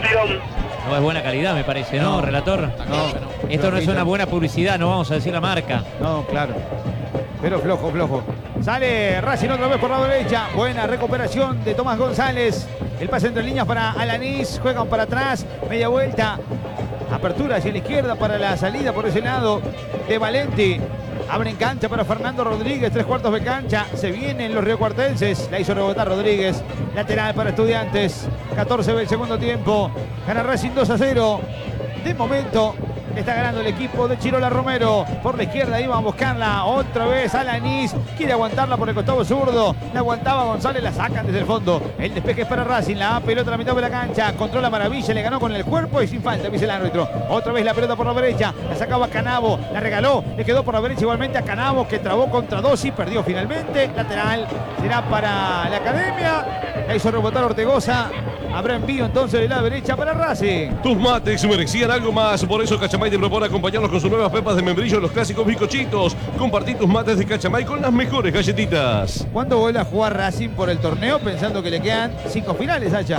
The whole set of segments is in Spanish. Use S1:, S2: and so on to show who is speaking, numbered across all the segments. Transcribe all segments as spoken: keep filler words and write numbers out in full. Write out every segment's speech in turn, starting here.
S1: opción.
S2: No es buena calidad, me parece, ¿no,
S3: No,
S2: relator?
S3: no.
S2: Esto no es una buena publicidad, no vamos a decir la marca.
S3: No, claro. Pero flojo, flojo. Sale Racing otra vez por la derecha. Buena recuperación de Tomás González. El pase entre líneas para Alanís. Juegan para atrás. Media vuelta. Apertura hacia la izquierda para la salida por ese lado de Valenti. Abre en cancha para Fernando Rodríguez. Tres cuartos de cancha. Se vienen los riocuartenses. La hizo rebotar Rodríguez. Lateral para Estudiantes. catorce del segundo tiempo. Gana Racing dos a cero. De momento está ganando el equipo de Chirola Romero. Por la izquierda iban a buscarla otra vez Alanís. Quiere aguantarla por el costado zurdo. La aguantaba González, la sacan desde el fondo. El despeje es para Racing. La pelota a la mitad de la cancha. Controla Maravilla, le ganó con el cuerpo y sin falta, dice el árbitro. Otra vez la pelota por la derecha. La sacaba Canavo. La regaló. Le quedó por la derecha igualmente a Canavo, que trabó contra dos y perdió finalmente. Lateral será para la Academia. La hizo rebotar Ortegoza. Habrá envío entonces de la derecha para Racing.
S4: Tus mates merecían algo más, por eso Cachamay te propone acompañarnos con sus nuevas pepas de membrillo, los clásicos bizcochitos. Compartí tus mates de Cachamay con las mejores galletitas.
S3: ¿Cuándo vuelve a jugar Racing por el torneo pensando que le quedan cinco finales allá?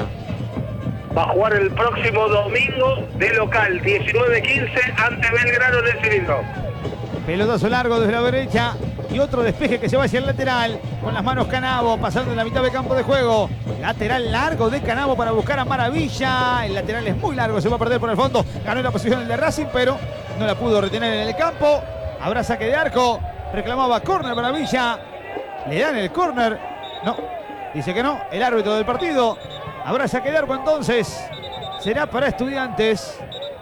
S1: Va a jugar el próximo domingo de local, diecinueve quince, ante Belgrano en el cilindro.
S3: Pelotazo largo desde la derecha y otro despeje que se va hacia el lateral con las manos Canavo pasando en la mitad del campo de juego. Lateral largo de Canavo para buscar a Maravilla. El lateral es muy largo, se va a perder por el fondo. Ganó la posición el de Racing, pero no la pudo retener en el campo. Habrá saque de arco. Reclamaba córner Maravilla. Le dan el córner. No, dice que no. El árbitro del partido. Habrá saque de arco entonces. Será para Estudiantes.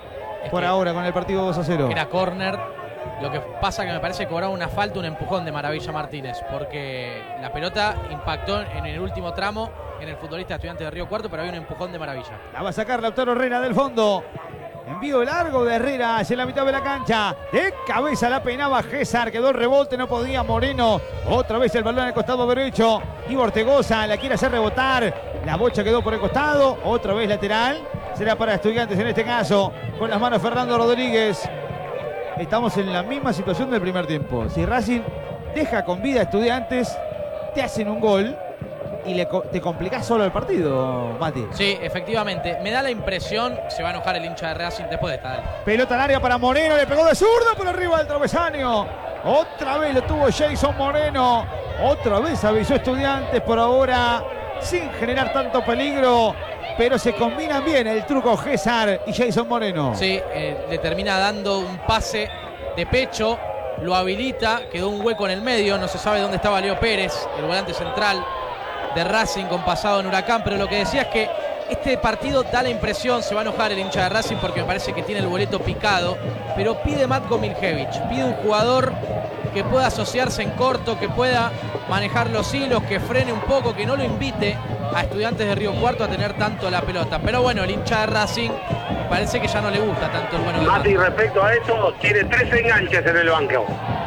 S3: Por ahora con el partido dos a cero.
S5: Era córner. Lo que pasa que me parece que cobraba una falta, un empujón de Maravilla Martínez, porque la pelota impactó en el último tramo en el futbolista Estudiantes de Río Cuarto, pero había un empujón de Maravilla.
S3: La va a sacar Lautaro Herrera del fondo. Envío largo de Herrera hacia la mitad de la cancha. De cabeza la peinaba César. Quedó el rebote, no podía Moreno. Otra vez el balón en el costado derecho. Y Ortegoza la quiere hacer rebotar. La bocha quedó por el costado. Otra vez lateral. Será para Estudiantes en este caso. Con las manos Fernando Rodríguez. Estamos en la misma situación del primer tiempo. Si Racing deja con vida a Estudiantes, te hacen un gol y le, te complicás solo el partido, Mati.
S5: Sí, efectivamente. Me da la impresión, se va a enojar el hincha de Racing después de esta.
S3: Pelota al área para Moreno, le pegó de zurda por arriba del travesaño. Otra vez lo tuvo Jason Moreno. Otra vez avisó Estudiantes, por ahora sin generar tanto peligro. Pero se combinan bien el truco César y Jason Moreno.
S5: Sí, eh, le termina dando un pase de pecho, lo habilita, quedó un hueco en el medio, no se sabe dónde estaba Leo Pérez, el volante central de Racing con pasado en Huracán, pero lo que decía es que este partido da la impresión, se va a enojar el hincha de Racing porque me parece que tiene el boleto picado, pero pide Matko Miljevic, pide un jugador que pueda asociarse en corto, que pueda manejar los hilos, que frene un poco, que no lo invite a Estudiantes de Río Cuarto a tener tanto la pelota. Pero bueno, el hincha de Racing me parece que ya no le gusta tanto el bueno de
S1: Mati, respecto a eso, tiene tres enganches en el banco.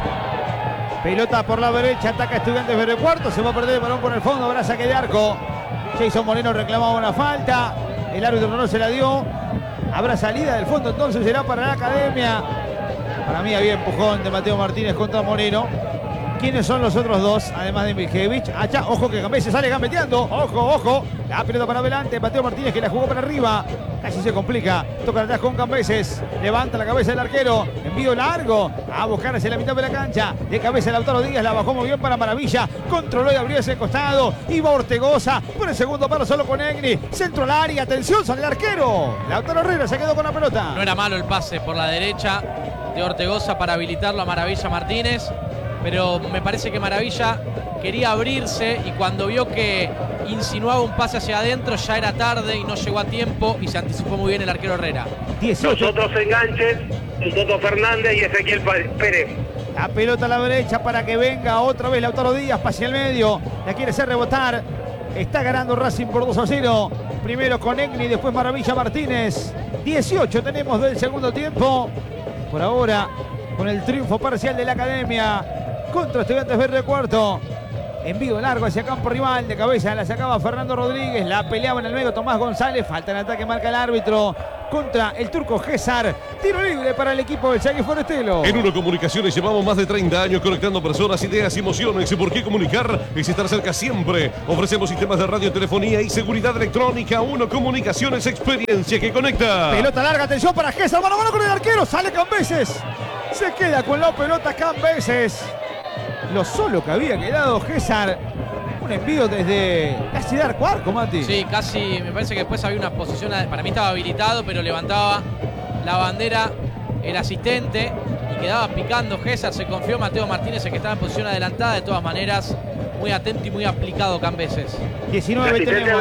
S3: Pelota por la derecha, ataca Estudiantes de Río Cuarto, se va a perder el balón por el fondo, habrá saque de arco. Jason Moreno reclamaba una falta, el árbitro no se la dio. Habrá salida del fondo, entonces será para la Academia. Para mí había empujón de Mateo Martínez contra Moreno. ¿Quiénes son los otros dos? Además de Miljevic. Allá, ojo que Gambé se sale gambeteando. Ojo, ojo. La pelota para adelante. Mateo Martínez que la jugó para arriba. Casi se complica. Toca atrás con Cambeses. Levanta la cabeza del arquero. Envío largo. A buscar hacia la mitad de la cancha. De cabeza Lautaro Díaz. La bajó muy bien para Maravilla. Controló y abrió ese costado. Iba Ortegoza. Por el segundo palo solo con Egni. Centro al área. Atención, sale el arquero. Lautaro Herrera se quedó con la pelota.
S5: No era malo el pase por la derecha de Ortegoza para habilitarlo a Maravilla Martínez. Pero me parece que Maravilla quería abrirse y cuando vio que insinuaba un pase hacia adentro ya era tarde y no llegó a tiempo y se anticipó muy bien el arquero Herrera.
S3: dieciocho.
S1: Los otros enganches, el Toto Fernández y Ezequiel Pérez.
S3: La pelota a la derecha para que venga otra vez Lautaro Díaz, hacia el medio. La quiere hacer rebotar. Está ganando Racing por dos a cero. Primero con Egni, después Maravilla Martínez. dieciocho tenemos del segundo tiempo. Por ahora, con el triunfo parcial de la Academia contra Estudiantes de Río Cuarto. Envío largo hacia campo rival. De cabeza la sacaba Fernando Rodríguez. La peleaba en el medio Tomás González. Falta en ataque, marca el árbitro contra el turco César. Tiro libre para el equipo del Chagui Forestelo.
S4: En Uno Comunicaciones llevamos más de treinta años conectando personas, ideas y emociones. ¿Y por qué comunicar? Es estar cerca siempre. Ofrecemos sistemas de radio, telefonía y seguridad electrónica. Uno Comunicaciones, experiencia que conecta.
S3: Pelota larga, atención para César. Mano a mano con el arquero. Sale Cambeses. Se queda con la pelota Cambeses. Lo solo que había quedado César. Un envío desde casi de arco a arco, Mati.
S5: Sí, casi. Me parece que después había una posición. Para mí estaba habilitado, pero levantaba la bandera el asistente y quedaba picando César. Se confió Mateo Martínez, el que estaba en posición adelantada. De todas maneras, muy atento y muy aplicado Cambeses.
S3: diecinueve tenemos.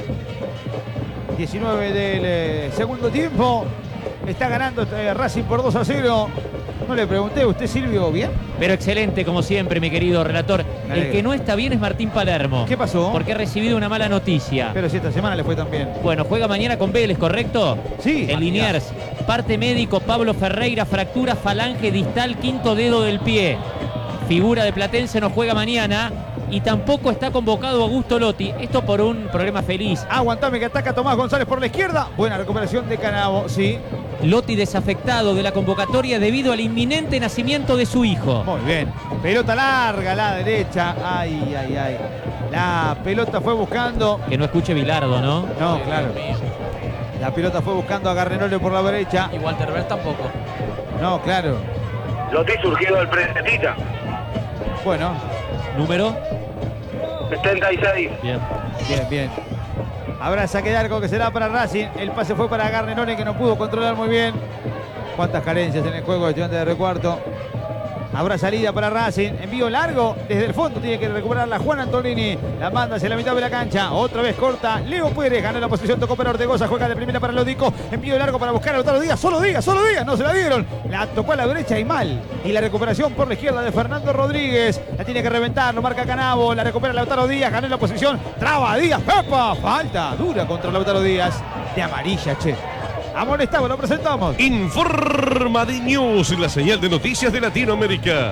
S3: diecinueve del eh, segundo tiempo. Está ganando eh, Racing por dos a cero. No le pregunté, ¿usted Silvio bien?
S2: Pero excelente, como siempre, mi querido relator. El que no está bien es Martín Palermo.
S3: ¿Qué pasó?
S2: Porque ha recibido una mala noticia.
S3: Pero si esta semana le fue tan bien.
S2: Bueno, juega mañana con Vélez, ¿correcto?
S3: Sí.
S2: En Liniers. Parte médico, Pablo Ferreira, fractura falange distal, quinto dedo del pie. Figura de Platense no juega mañana. Y tampoco está convocado Augusto Lotti. Esto por un problema feliz.
S3: Aguantame que ataca Tomás González por la izquierda. Buena recuperación de Canavo, sí.
S2: Lotti desafectado de la convocatoria debido al inminente nacimiento de su hijo.
S3: Muy bien. Pelota larga a la derecha. Ay, ay, ay. La pelota fue buscando.
S2: Que no escuche Bilardo, ¿no?
S3: No,
S5: Ay,
S3: claro.
S5: Dios mío.
S3: La pelota fue buscando a Garrenole por la derecha.
S5: Y Walter Ver tampoco.
S3: No, claro.
S1: Lotti surgido del Prestetita.
S3: Bueno,
S2: Número.
S1: setenta y seis.
S2: Bien.
S3: bien, bien. Habrá saque de arco que será para Racing. El pase fue para Garrenone, que no pudo controlar muy bien. Cuántas carencias en el juego de Estudiantes de Recuarto. Habrá salida para Racing. Envío largo desde el fondo. Tiene que recuperarla Juan Antonini. La manda hacia la mitad de la cancha. Otra vez corta. Leo Pérez ganó la posición. Tocó para Ortegoza. Juega de primera para Lodico. Envío largo para buscar a Lautaro Díaz. Solo Díaz, solo Díaz. No se la dieron. La tocó a la derecha y mal. Y la recuperación por la izquierda de Fernando Rodríguez. La tiene que reventar. Lo marca Canavo. La recupera Lautaro Díaz. Ganó la posición. Traba Díaz. ¡Epa! Falta dura contra Lautaro Díaz. De amarilla, che. Amonestamos, lo presentamos.
S4: Informa de News, la señal de noticias de Latinoamérica.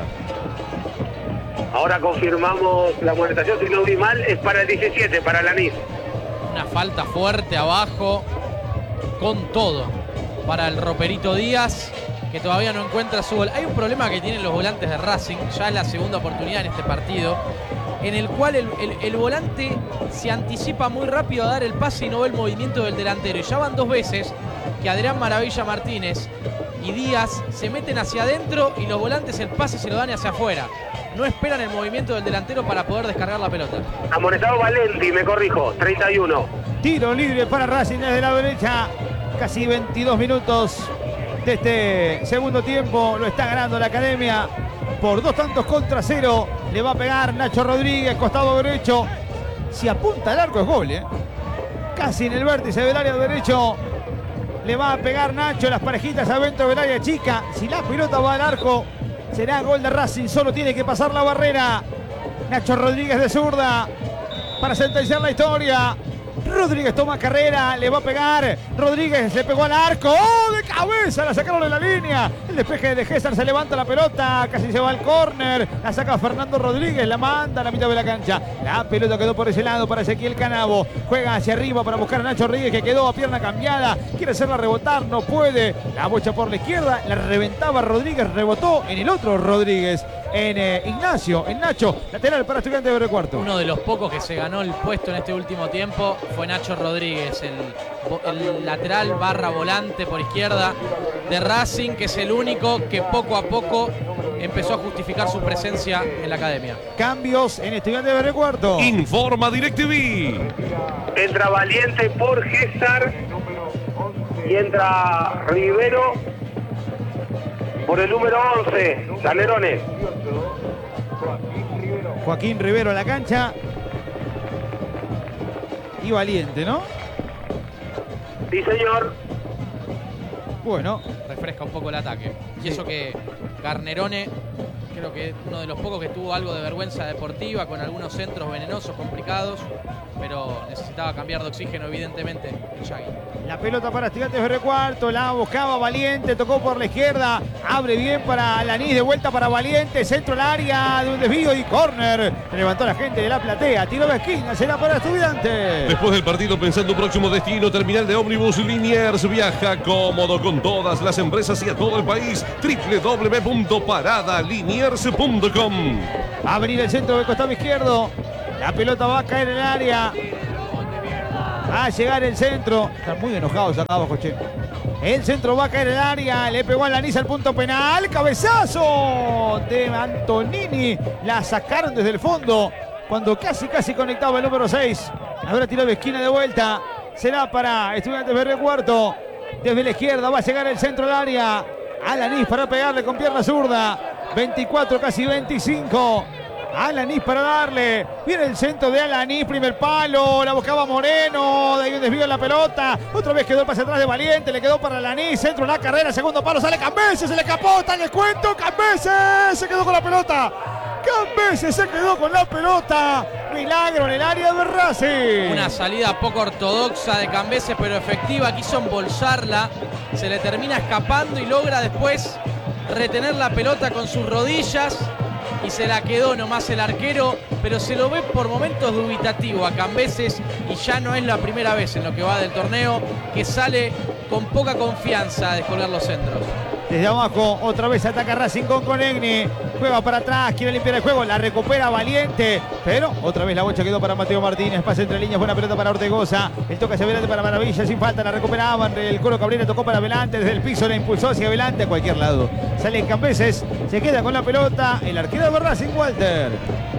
S1: Ahora confirmamos la amonestación, si no vi mal, es para el diecisiete, para el Anís.
S5: Una falta fuerte abajo. Con todo. Para el Roperito Díaz, que todavía no encuentra su gol. Hay un problema que tienen los volantes de Racing, ya es la segunda oportunidad en este partido, en el cual el, el, el volante se anticipa muy rápido a dar el pase y no ve el movimiento del delantero. Y ya van dos veces que Adrián Maravilla Martínez y Díaz se meten hacia adentro y los volantes el pase se lo dan hacia afuera. No esperan el movimiento del delantero para poder descargar la pelota.
S1: Amonestado Valenti, me corrijo, treinta y uno.
S3: Tiro libre para Racing desde la derecha. Casi veintidós minutos de este segundo tiempo. Lo está ganando la Academia por dos tantos contra cero. Le va a pegar Nacho Rodríguez, costado derecho. Si apunta al arco es gol, ¿eh? Casi en el vértice del área derecho. Le va a pegar Nacho, las parejitas adentro del área chica. Si la pelota va al arco, será gol de Racing. Solo tiene que pasar la barrera. Nacho Rodríguez de zurda para sentenciar la historia. Rodríguez toma carrera, le va a pegar. Rodríguez le pegó al arco. ¡Oh, de cabeza! La sacaron de la línea. El despeje de César, se levanta la pelota. Casi se va al córner. La saca Fernando Rodríguez, la manda a la mitad de la cancha. La pelota quedó por ese lado para Ezequiel Canavo. Juega hacia arriba para buscar a Nacho Rodríguez, que quedó a pierna cambiada. Quiere hacerla rebotar, no puede. La bocha por la izquierda, la reventaba Rodríguez. Rebotó en el otro Rodríguez. En eh, Ignacio, en Nacho, lateral para Estudiantes de Recuarto.
S5: Uno de los pocos que se ganó el puesto en este último tiempo fue Nacho Rodríguez, el, el lateral barra volante por izquierda de Racing, que es el único que poco a poco empezó a justificar su presencia en la Academia.
S3: Cambios en Estudiantes de Recuarto.
S4: Informa DirecTV.
S1: Entra Valiente por César y entra Rivero por el número once, Galerone.
S3: Joaquín Rivero a la cancha. Y Valiente, ¿no?
S1: Sí, señor.
S3: Bueno,
S5: Refresca un poco el ataque. Y eso que Garnerone, creo que es uno de los pocos que tuvo algo de vergüenza deportiva, con algunos centros venenosos, complicados. pero necesitaba cambiar de oxígeno, evidentemente, el Yagui.
S3: La pelota para Estudiantes de Recuarto, la buscaba Valiente, tocó por la izquierda, abre bien para Alanís, de vuelta para Valiente, centro al área de un desvío y córner. Levantó la gente de la platea, tiró de esquina, será para Estudiantes.
S4: Después del partido, pensando en próximo destino, terminal de ómnibus Liniers, viaja cómodo con todas las empresas y a todo el país. doble u doble u doble u punto parada liniers punto com.
S3: Va a abrir el centro del costado izquierdo, la pelota va a caer en el área. Va a llegar el centro. Están muy enojados acá abajo, che. El centro va a caer en el área. Le pegó a Alanís al punto penal. ¡Cabezazo de Antonini! La sacaron desde el fondo cuando casi, casi conectaba el número seis. Ahora tiró de esquina de vuelta. Será para Estudiantes de Recuarto. Desde la izquierda va a llegar el centro al área. Alanís para pegarle con pierna zurda. veinticuatro, casi veinticinco. Alanís para darle. Viene el centro de Alanís, primer palo. La buscaba Moreno. De ahí un desvío en la pelota. Otra vez quedó el pase atrás de Valiente. Le quedó para Alanís. Centro en la carrera. Segundo palo. Sale Cambeses. Se le escapó. Está el descuento. Cambeses. Se quedó con la pelota. Cambeses se quedó con la pelota. Milagro en el área de Racing.
S5: Una salida poco ortodoxa de Cambeses, pero efectiva. Quiso embolsarla. Se le termina escapando y logra después retener la pelota con sus rodillas. Y se la quedó nomás el arquero, pero se lo ve por momentos dubitativo a Cambeses y ya no es la primera vez en lo que va del torneo que sale con poca confianza a descolgar los centros.
S3: Desde abajo, otra vez ataca Racing con Conegni. Juega para atrás, quiere limpiar el juego, la recupera Valiente. Pero otra vez la bocha quedó para Mateo Martínez. Pase entre líneas, buena pelota para Ortegoza. El toque hacia adelante para Maravilla, sin falta, la recuperaban. El Colo Cabrera tocó para adelante, desde el piso la impulsó hacia adelante, a cualquier lado. Sale Cambeses, se queda con la pelota. El arquero de Racing, Walter.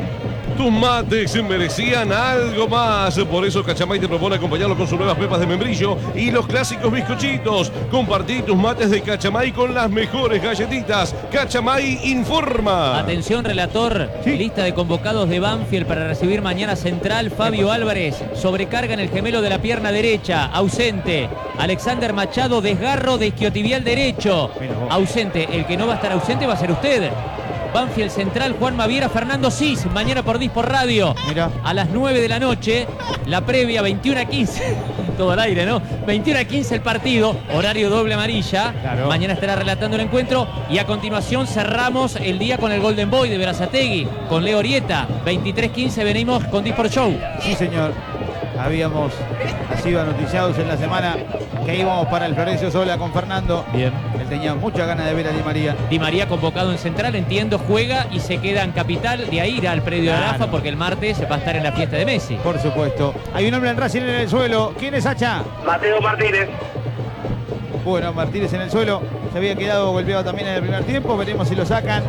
S4: Tus mates merecían algo más. Por eso Cachamay te propone acompañarlo con sus nuevas pepas de membrillo y los clásicos bizcochitos. Compartí tus mates de Cachamay con las mejores galletitas. Cachamay informa.
S2: Atención, relator.
S3: Sí.
S2: Lista de convocados de Banfield para recibir mañana Central. Fabio Álvarez, sobrecarga en el gemelo de la pierna derecha, ausente. Alexander Machado, desgarro de isquiotibial derecho, ausente. El que no va a estar ausente va a ser usted. Banfield Central, Juan Maviera, Fernando Cis, mañana por Dispor Radio.
S3: Mira.
S2: A las nueve de la noche, la previa veintiuno a quince, todo al aire, ¿no? veintiuno a quince el partido, horario doble amarilla.
S3: Claro.
S2: Mañana estará relatando el encuentro y a continuación cerramos el día con el Golden Boy de Berazategui, con Leo Orieta. veintitrés quince venimos con Dispor Show.
S3: Sí, señor. Habíamos sido noticiados en la semana que íbamos para el Florencio Sola con Fernando.
S2: Bien.
S3: Él tenía muchas ganas de ver a Di María.
S2: Di María convocado en Central, entiendo, juega y se queda en Capital, de ahí irá al predio
S3: Claro.
S2: de Rafa porque el martes va a estar en la fiesta de Messi.
S3: Por supuesto. Hay un hombre en Racing en el suelo. ¿Quién es, Hacha?
S1: Mateo Martínez.
S3: Bueno, Martínez en el suelo. Se había quedado golpeado también en el primer tiempo. Veremos si lo sacan.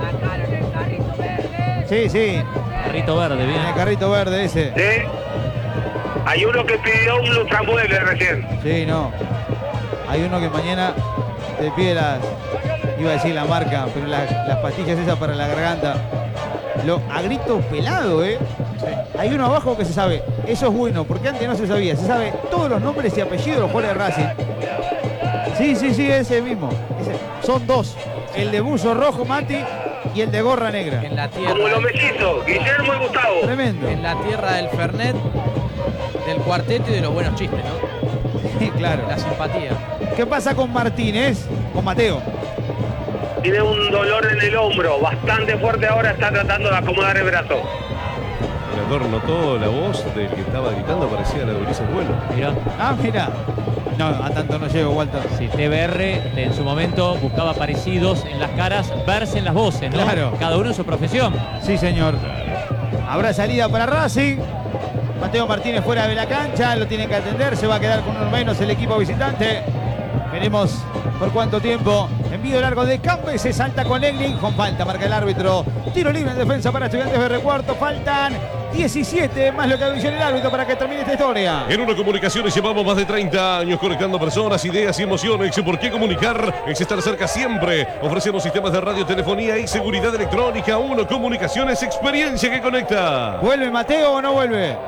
S3: Sí, sí.
S2: Carrito verde, bien.
S3: En el carrito verde ese.
S1: Sí. Hay uno que pidió un lustramueble recién.
S3: Sí, no. Hay uno que mañana te pide las... Iba a decir la marca, pero las, las pastillas esas para la garganta. Lo, a grito pelado, ¿eh? Hay uno abajo que se sabe. Eso es bueno, porque antes no se sabía. Se sabe todos los nombres y apellidos de los jugadores de Racing. Sí, sí, sí, ese mismo. Ese. Son dos. El de buzo rojo, Mati, y el de gorra negra.
S5: En la tierra,
S1: Como los mellizos, Guillermo y Gustavo.
S3: Tremendo.
S5: en la tierra del Fernet, del cuarteto y de los buenos chistes, ¿no?
S3: Sí, claro.
S5: La simpatía.
S3: ¿Qué pasa con Martínez? Con Mateo.
S1: Tiene un dolor en el hombro, bastante fuerte ahora, está tratando de acomodar el brazo.
S4: El actor notó la voz del que estaba gritando, parecía la de Ulises Bueno.
S2: Mirá.
S3: Ah, mira. No, a tanto no llego, Walter.
S2: Sí, T B R en su momento buscaba parecidos en las caras, verse en las voces, ¿no?
S3: Claro.
S2: Cada uno en su profesión.
S3: Sí, señor. Habrá salida para Racing. Mateo Martínez fuera de la cancha, lo tienen que atender, se va a quedar con uno menos el equipo visitante. Veremos por cuánto tiempo. Envío largo de Campes, se salta con Egling, con falta, marca el árbitro. Tiro libre en defensa para Estudiantes de Recuarto, faltan diecisiete, más lo que avisa el árbitro para que termine esta historia.
S4: En Uno Comunicaciones llevamos más de treinta años conectando personas, ideas y emociones. ¿Por qué comunicar? Es estar cerca siempre. Ofrecemos sistemas de radio, telefonía y seguridad electrónica. Uno Comunicaciones, experiencia que conecta.
S3: ¿Vuelve Mateo o no vuelve?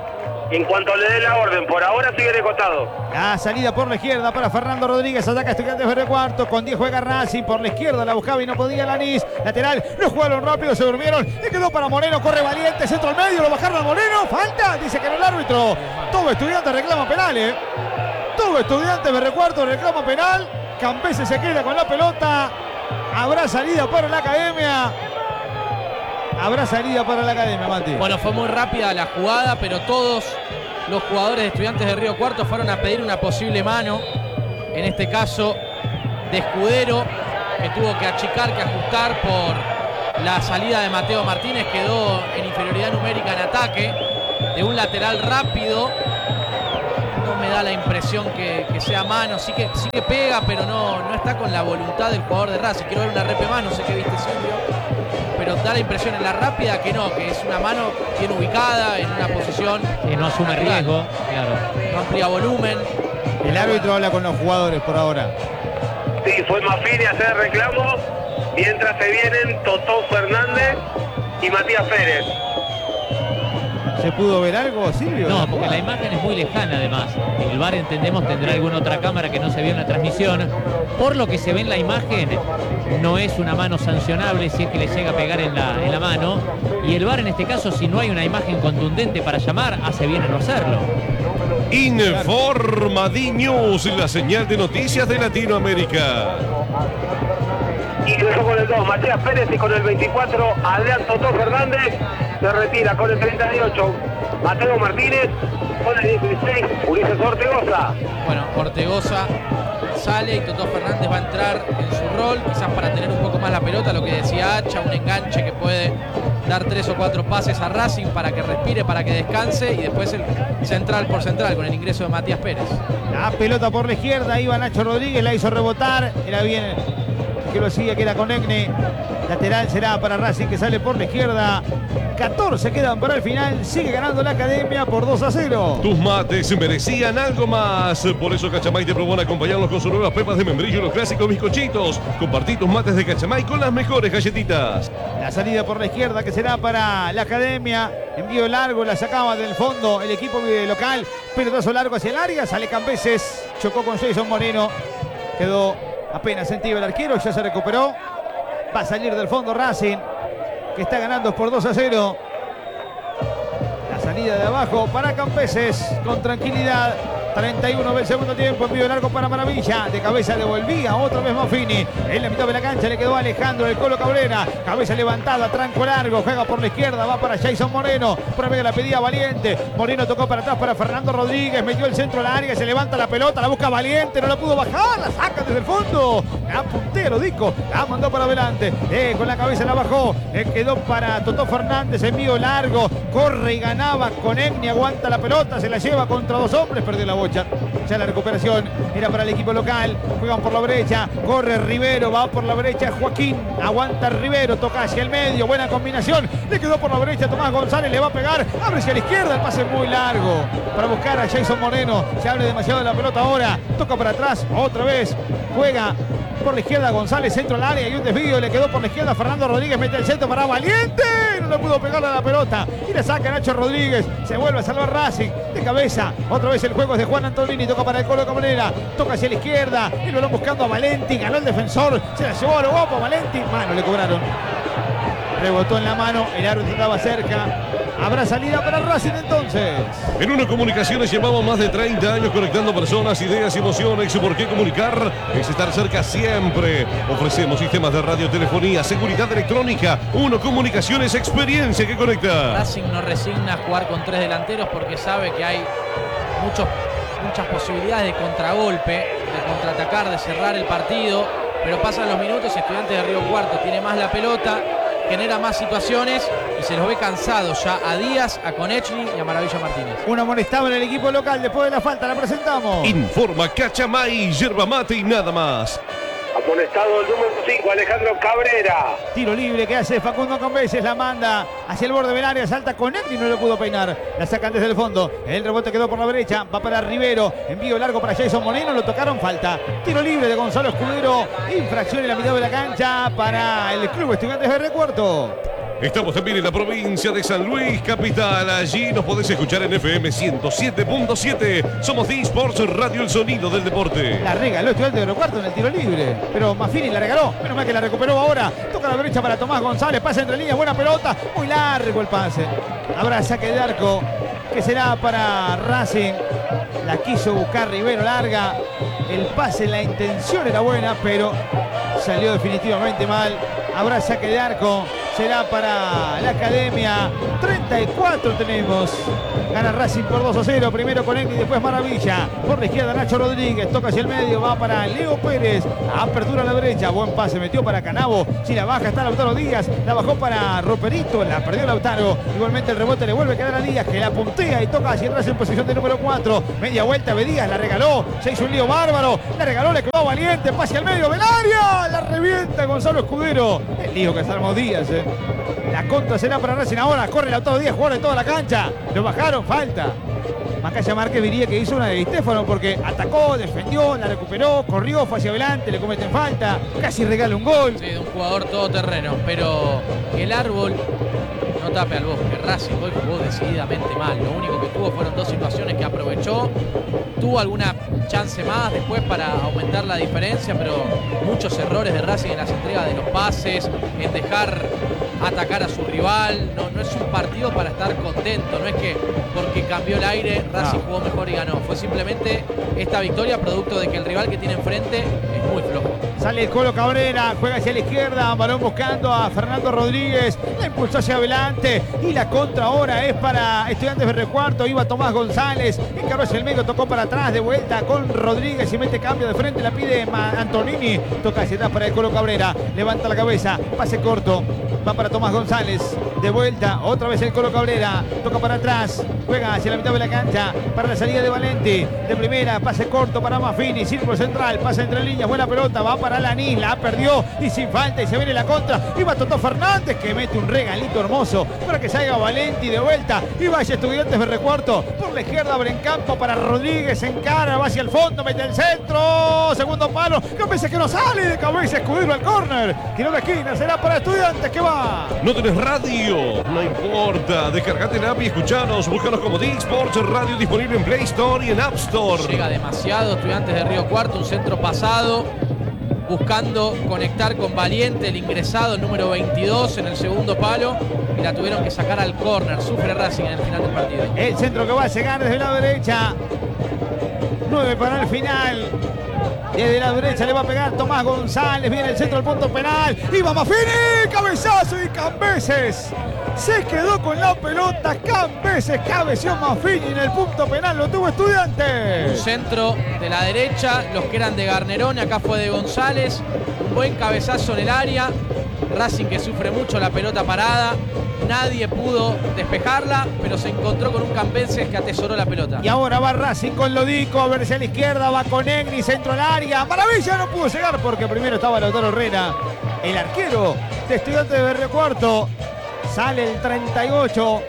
S1: en cuanto le dé la orden. Por ahora sigue de costado.
S3: La salida por la izquierda para Fernando Rodríguez. Ataca Estudiantes de Cuarto. Con diez juega Racing. Por la izquierda la buscaba y no podía Lanís. Lateral. Lo jugaron rápido. Se durmieron. Le quedó para Moreno. Corre Valiente. Centro al medio. Lo bajaron a Moreno. Falta. Dice que no el árbitro. Todo Estudiantes reclama penal, eh. Todo Estudiantes de Cuarto reclama penal. Campese se queda con la pelota. Habrá salida para la academia. Habrá salida para la academia, Mati.
S5: Bueno, fue muy rápida la jugada, pero todos los jugadores de Estudiantes de Río Cuarto fueron a pedir una posible mano. En este caso, de Escudero, que tuvo que achicar, que ajustar por la salida de Mateo Martínez. Quedó en inferioridad numérica en ataque. De un lateral rápido. No me da la impresión que, que sea mano. Sí que, sí que pega, pero no, no está con la voluntad del jugador de Racing. Quiero ver una repe mano, sé que viste, Silvio. Pero da la impresión en la rápida que no, que es una mano bien ubicada, en una posición
S2: que no asume natural, riesgo, claro.
S5: No amplía volumen.
S3: El árbitro habla con los jugadores por ahora.
S1: Sí, fue Maffini a hacer reclamo, mientras se vienen Totó Fernández y Matías Pérez.
S3: ¿Se pudo ver algo, Silvio?
S2: No, porque la imagen es muy lejana además. El V A R, entendemos, tendrá alguna otra cámara que no se vio en la transmisión. Por lo que se ve en la imagen, no es una mano sancionable si es que le llega a pegar en la, en la mano. Y el V A R en este caso, si no hay una imagen contundente para llamar, hace bien en no hacerlo.
S4: Informa D-News, la señal de noticias de Latinoamérica.
S1: Ingresó con el dos Matías Pérez y con el veinticuatro Adrián Totó Fernández. Se retira con el treinta y ocho Mateo Martínez. Con el dieciséis Ulises Ortegoza.
S5: Bueno, Ortegoza sale y Totó Fernández va a entrar en su rol, quizás para tener un poco más la pelota, lo que decía Hacha, un enganche que puede dar tres o cuatro pases a Racing para que respire, para que descanse, y después el central por central con el ingreso de Matías Pérez.
S3: La pelota por la izquierda, iba Nacho Rodríguez, la hizo rebotar, era bien que lo sigue, que era con Egne. Lateral será para Racing, que sale por la izquierda. catorce quedan para el final. Sigue ganando la academia por dos a cero.
S4: Tus mates merecían algo más. Por eso Cachamay te propone acompañarlos con sus nuevas pepas de membrillo y los clásicos bizcochitos. Compartí tus mates de Cachamay con las mejores galletitas.
S3: La salida por la izquierda, que será para la academia. Envío largo, la sacaba del fondo el equipo local. Pelotazo largo hacia el área. Sale Cambeses. Chocó con Jason Moreno. Quedó apenas sentido el arquero. Ya se recuperó. Va a salir del fondo Racing, que está ganando por dos a cero. La salida de abajo para Campeses con tranquilidad. treinta y uno del segundo tiempo, envío largo para Maravilla. De cabeza devolvía otra vez Maffini. En la mitad de la cancha le quedó Alejandro, el Colo Cabrera. Cabeza levantada, tranco largo, juega por la izquierda, va para Jason Moreno. Por medio la pedía Valiente. Moreno tocó para atrás para Fernando Rodríguez. Metió el centro al área, se levanta la pelota, la busca Valiente, no la pudo bajar, la saca desde el fondo. La puntero, Dico, la mandó para adelante. Eh, con la cabeza la bajó. Le quedó para Totó Fernández, envío largo. Corre y ganaba con Egni, aguanta la pelota, se la lleva contra dos hombres, perdió la bocha. Ya la recuperación era para el equipo local. Juegan por la brecha, corre Rivero, va por la brecha Joaquín, aguanta Rivero, toca hacia el medio, buena combinación, le quedó por la brecha Tomás González, le va a pegar, abre hacia la izquierda, el pase muy largo para buscar a Jason Moreno. Se abre demasiado de la pelota ahora, toca para atrás, otra vez, juega por la izquierda González, centro al área y un desvío, le quedó por la izquierda Fernando Rodríguez, mete el centro para Valiente, no le pudo pegarle a la pelota y le saca Nacho Rodríguez, se vuelve a salvar Racing, de cabeza, otra vez el juego es de Juan Antonini, toca para el Colo Cabrera, toca hacia la izquierda, el balón buscando a Valenti, ganó el defensor, se la llevó a lo guapo Valenti, mano le cobraron, rebotó en la mano, el árbitro estaba cerca. Habrá salida para Racing entonces.
S4: En Uno Comunicaciones llevamos más de treinta años conectando personas, ideas y emociones. ¿Por qué comunicar? Es estar cerca siempre. Ofrecemos sistemas de radiotelefonía, seguridad electrónica. Uno Comunicaciones, experiencia que conecta.
S5: Racing no resigna a jugar con tres delanteros porque sabe que hay muchos, muchas posibilidades de contragolpe, de contraatacar, de cerrar el partido. Pero pasan los minutos, Estudiantes de Río Cuarto tiene más la pelota, genera más situaciones y se los ve cansados ya a Díaz, a Konechny y a Maravilla Martínez.
S3: Una amonestado en el equipo local después de la falta, la presentamos.
S4: Informa Cachamay, yerba mate y nada más.
S1: Amonestado el número cinco, Alejandro Cabrera.
S3: Tiro libre que hace Facundo Cambeses, la manda hacia el borde del área, salta con él y no lo pudo peinar. La sacan desde el fondo, el rebote quedó por la derecha, va para Rivero, envío largo para Jason Moreno, lo tocaron, falta. Tiro libre de Gonzalo Escudero, infracción en la mitad de la cancha para el club Estudiantes de Río Cuarto.
S4: Estamos también en la provincia de San Luis, capital. Allí nos podés escuchar en F M ciento siete punto siete. Somos D-Sports Radio, el sonido del deporte.
S3: La regaló Estudiante de Recuarto en el tiro libre, pero Maffini la regaló. Menos mal que la recuperó ahora. Toca a la derecha para Tomás González. Pasa entre líneas, buena pelota. Muy largo el pase. Habrá saque de arco que será para Racing. La quiso buscar Rivero larga. El pase, la intención era buena, pero salió definitivamente mal. Habrá saque de arco. Será para la Academia. treinta y cuatro tenemos. Gana Racing por dos a cero. Primero con Enri, después Maravilla. Por la izquierda Nacho Rodríguez. Toca hacia el medio. Va para Leo Pérez. Apertura a la derecha. Buen pase. Metió para Canavo. Si la baja está Lautaro Díaz. La bajó para Roperito. La perdió Lautaro. Igualmente el rebote le vuelve a quedar a Díaz, que la puntea y toca hacia atrás en posición de número cuatro. Media vuelta. Díaz la regaló. Se hizo un lío bárbaro. La regaló. Le quedó Valiente. Pase al medio del área. La revienta Gonzalo Escudero. El lío que se armó Díaz. Eh. La contra será para Racing ahora. Corre Lautaro Díaz, jugador de toda la cancha. Lo bajaron, falta. Macaya Márquez diría que hizo una de Di Stéfano porque atacó, defendió, la recuperó, corrió, fue hacia adelante, le cometen falta, casi regala un gol.
S5: Sí, de un jugador todoterreno, pero que el árbol no tape al bosque. Racing hoy jugó decididamente mal. Lo único que tuvo fueron dos situaciones que aprovechó. Tuvo alguna chance más después para aumentar la diferencia, pero muchos errores de Racing en las entregas de los pases, en dejar atacar a su rival. No, no es un partido para estar contento. No es que porque cambió el aire Racing no. jugó mejor y ganó. Fue simplemente esta victoria producto de que el rival que tiene enfrente es muy flojo.
S3: Sale el Colo Cabrera, juega hacia la izquierda, balón buscando a Fernando Rodríguez, la impulsó hacia adelante y la contra ahora es para Estudiantes de Recuarto. Iba Tomás González, encaró hacia el medio, tocó para atrás, de vuelta con Rodríguez y mete cambio de frente, la pide Antonini, toca hacia atrás para el Colo Cabrera, levanta la cabeza, pase corto, va para Tomás González, de vuelta, otra vez el Colo Cabrera, toca para atrás, juega hacia la mitad de la cancha, para la salida de Valenti, de primera, pase corto para Maffini, círculo central, pasa entre líneas, buena pelota, va para Alanis, la perdió y sin falta y se viene la contra, y va Totó Fernández que mete un regalito hermoso para que salga Valenti de vuelta y vaya Estudiantes de Recuarto, por la izquierda abre en campo para Rodríguez, encara, va hacia el fondo, mete el centro, segundo palo, que veces que no sale de cabeza Escudero al córner, tiró la esquina, será para Estudiantes que va.
S4: No tenés radio, no importa, descargate la app y escuchanos, búscanos como D-Sports Radio, disponible en Play Store y en App Store.
S5: Llega demasiado Estudiantes de Río Cuarto, un centro pasado, buscando conectar con Valiente, el ingresado, el número veintidós en el segundo palo, y la tuvieron que sacar al córner. Sufre Racing en el final del partido.
S3: El centro que va a llegar desde la derecha, nueve para el final. Desde la derecha le va a pegar Tomás González. Viene el centro del punto penal. Y va Maffini. Cabezazo y Cambeses. Se quedó con la pelota. Cambeses cabeció Maffini en el punto penal. Lo tuvo Estudiantes.
S5: Un centro de la derecha. Los que eran de Garnerone. Acá fue de González. Un buen cabezazo en el área. Racing que sufre mucho la pelota parada. Nadie pudo despejarla, pero se encontró con un Cambeses que atesoró la pelota.
S3: Y ahora va Racing con Lodico, a ver hacia la izquierda, va con Egni, centro al área. Maravilla, no pudo llegar porque primero estaba Lautaro Herrera, el arquero de Estudiantes de Río Cuarto. Sale el treinta y ocho.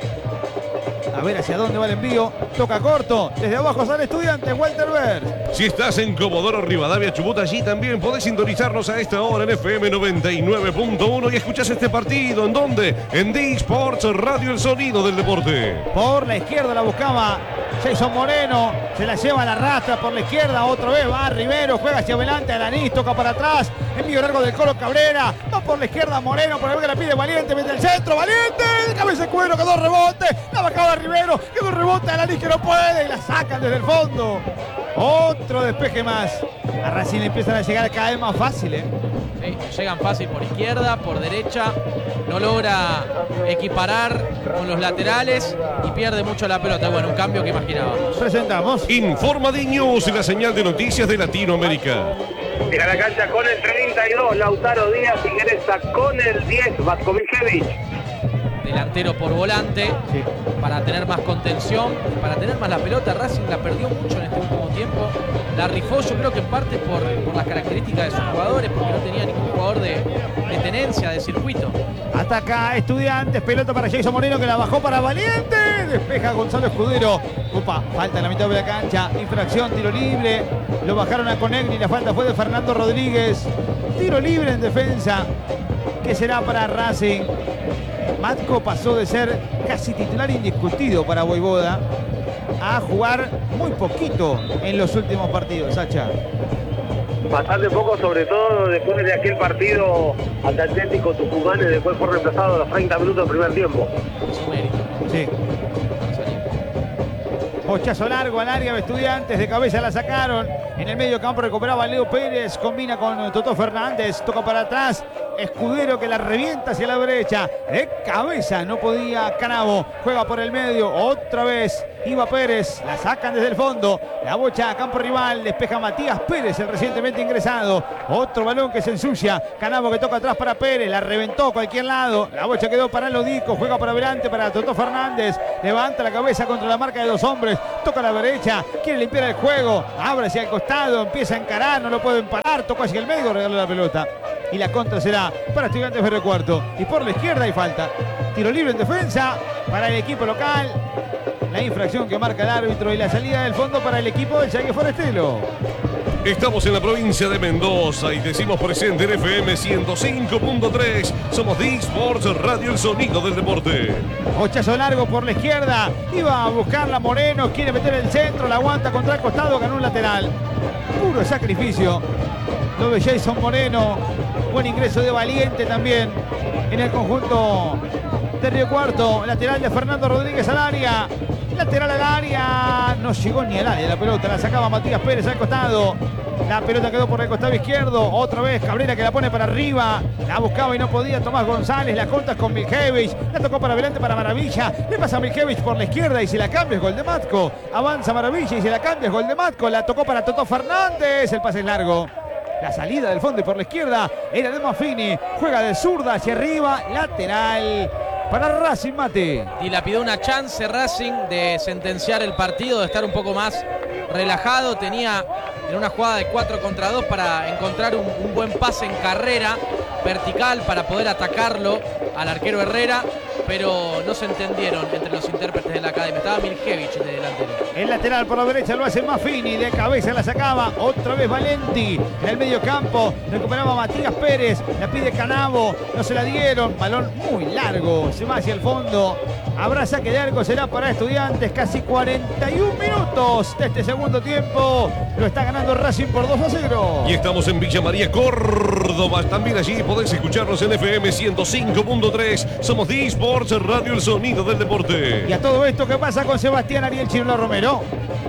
S3: A ver hacia dónde va el envío. Toca corto. Desde abajo sale Estudiantes. Walter Ver.
S4: Si estás en Comodoro Rivadavia, Chubut, allí también podés sintonizarnos a esta hora en F M noventa y nueve punto uno y escuchás este partido. ¿En dónde? En D-Sports Radio, el sonido del deporte.
S3: Por la izquierda la buscaba Jason Moreno. Se la lleva a la rastra por la izquierda. Otra vez va Rivero. Juega hacia adelante. Alanis toca para atrás. Envío largo del Colo Cabrera. Va por la izquierda Moreno. Por el que la pide Valiente. Mete el centro. Valiente. De cabeza de cuero. Quedó rebote. La bajaba Rivero. Quedó rebote. Alanis que no puede. Y la sacan desde el fondo. Otro despeje más. A Racing le empiezan a llegar cada vez más fácil, ¿eh?
S5: Sí, llegan fácil por izquierda, por derecha. No logra equiparar con los laterales y pierde mucho la pelota. Bueno, un cambio que imaginábamos.
S3: Presentamos
S4: Informa D-News y la señal de noticias de Latinoamérica.
S1: Llega a la cancha con el treinta y dos, Lautaro Díaz, ingresa con el diez, Vatko Miljevich.
S5: Delantero por volante,
S3: sí,
S5: para tener más contención, para tener más la pelota. Racing la perdió mucho en este último tiempo. La rifó, yo creo que en parte por, por las características de sus jugadores, porque no tenía ningún jugador de, de tenencia, de circuito.
S3: Ataca Estudiantes, pelota para Jason Moreno que la bajó para Valiente. Despeja Gonzalo Escudero. Upa, falta en la mitad de la cancha. Infracción, tiro libre. Lo bajaron a Conegni. La falta fue de Fernando Rodríguez. Tiro libre en defensa, que será para Racing. Matko pasó de ser casi titular indiscutido para Voivoda a jugar muy poquito en los últimos partidos, Sacha.
S1: Bastante poco, sobre todo después de aquel partido ante Atlético Tucumán, y después fue reemplazado a los treinta minutos del primer tiempo.
S5: Su mérito.
S3: Sí. Bochazo largo al área de Estudiantes, de cabeza la sacaron. En el medio campo recuperaba Leo Pérez, combina con Totó Fernández, toca para atrás. Escudero que la revienta hacia la derecha. De cabeza no podía Canavo. Juega por el medio. Otra vez iba Pérez. La sacan desde el fondo. La bocha a campo rival. Despeja Matías Pérez, el recientemente ingresado. Otro balón que se ensucia. Canavo que toca atrás para Pérez. La reventó a cualquier lado. La bocha quedó para Lodico. Juega para adelante para Totó Fernández. Levanta la cabeza contra la marca de dos hombres. Toca a la derecha. Quiere limpiar el juego. Abre hacia el costado. Empieza a encarar. No lo pueden parar. Tocó hacia el medio. Regaló la pelota. Y la contra será para Estudiantes Ferro Cuarto. Y por la izquierda hay falta. Tiro libre en defensa para el equipo local. La infracción que marca el árbitro y la salida del fondo para el equipo del Chaque Forestelo.
S4: Estamos en la provincia de Mendoza y decimos presente en F M ciento cinco punto tres. Somos D-Sports Radio, el sonido del deporte.
S3: Bochazo largo por la izquierda. Iba a buscarla Moreno. Quiere meter el centro. La aguanta contra el costado. Ganó un lateral. Puro sacrificio. Lo de Jason Moreno. Buen ingreso de Valiente también en el conjunto de Río Cuarto. Lateral de Fernando Rodríguez al área. Lateral al área. No llegó ni al área la pelota. La sacaba Matías Pérez al costado. La pelota quedó por el costado izquierdo. Otra vez Cabrera que la pone para arriba. La buscaba y no podía Tomás González. La corta con Miljevich. La tocó para adelante para Maravilla. Le pasa a Miljevich por la izquierda y si la cambia es gol de Matko. Avanza Maravilla y si la cambia es gol de Matko. La tocó para Totó Fernández. El pase es largo. La salida del fondo y por la izquierda era de Maffini. Juega de zurda hacia arriba. Lateral para Racing, Mate.
S5: Y la pidió una chance Racing de sentenciar el partido, de estar un poco más relajado. Tenía en una jugada de cuatro contra dos para encontrar un, un buen pase en carrera vertical para poder atacarlo al arquero Herrera, pero no se entendieron entre los intérpretes de la academia. Estaba Miljevich de delantero.
S3: El lateral por la derecha lo hace Maffini, de cabeza la sacaba, otra vez Valenti en el medio campo, recuperaba Matías Pérez, la pide Canavo, no se la dieron, balón muy largo, se va hacia el fondo, habrá saque de arco, será para Estudiantes, casi cuarenta y un minutos de este segundo tiempo, lo está ganando Racing por dos a cero.
S4: Y estamos en Villa María, Córdoba, también allí podés escucharnos en F M ciento cinco punto tres, somos D-Sports Radio, el sonido del deporte.
S3: Y a todo esto, ¿qué pasa con Sebastián Ariel Chirlo Romero?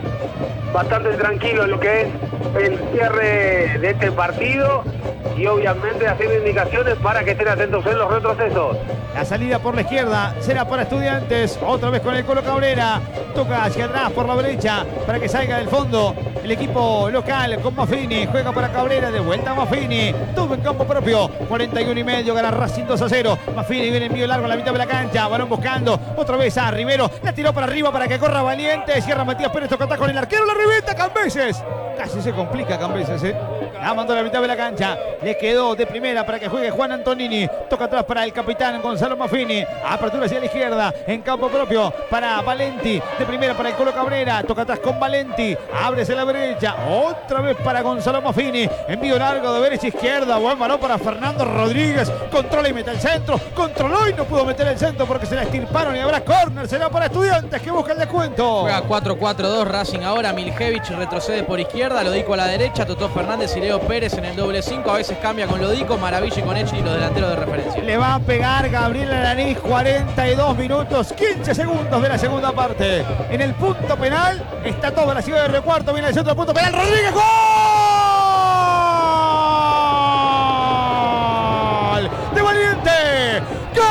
S1: Bastante tranquilo en lo que es el cierre de este partido y obviamente haciendo indicaciones para que estén atentos en los retrocesos.
S3: La salida por la izquierda será para Estudiantes, otra vez con el Colo Cabrera, toca hacia atrás por la derecha para que salga del fondo el equipo local con Maffini, juega para Cabrera, de vuelta a Maffini, todo en campo propio, cuarenta y uno y medio, gana Racing dos a cero, Maffini viene envío largo a la mitad de la cancha, balón buscando, otra vez a Rivero, la tiró para arriba para que corra Valiente, cierra Matías Pérez, toca atrás con el arquero, la revienta Cambeses, casi se complica Cambeses, eh. La mandó a la mitad de la cancha. Le quedó de primera para que juegue Juan Antonini. Toca atrás para el capitán Gonzalo Maffini. Apertura hacia la izquierda. En campo propio para Valenti. De primera para el Colo Cabrera. Toca atrás con Valenti. Ábrese la derecha. Otra vez para Gonzalo Maffini. Envío largo de derecha izquierda. Buen balón para Fernando Rodríguez. Controla y mete el centro. Controló y no pudo meter el centro porque se la estirparon y habrá córner. Será para Estudiantes que busca el descuento.
S5: Juega cuatro cuatro dos Racing ahora. Miljevich retrocede por izquierda. Lodico a la derecha. Totó Fernández y Leo Pérez en el doble cinco, a veces cambia con Lodico, Maravilla y con Echi, los delanteros de referencia.
S3: Le va a pegar Gabriel Alanís, cuarenta y dos minutos, quince segundos de la segunda parte. En el punto penal está toda la ciudad de Río Cuarto, viene el centro del punto penal, Rodríguez, ¡gol! ¡De Valiente! ¡Gol!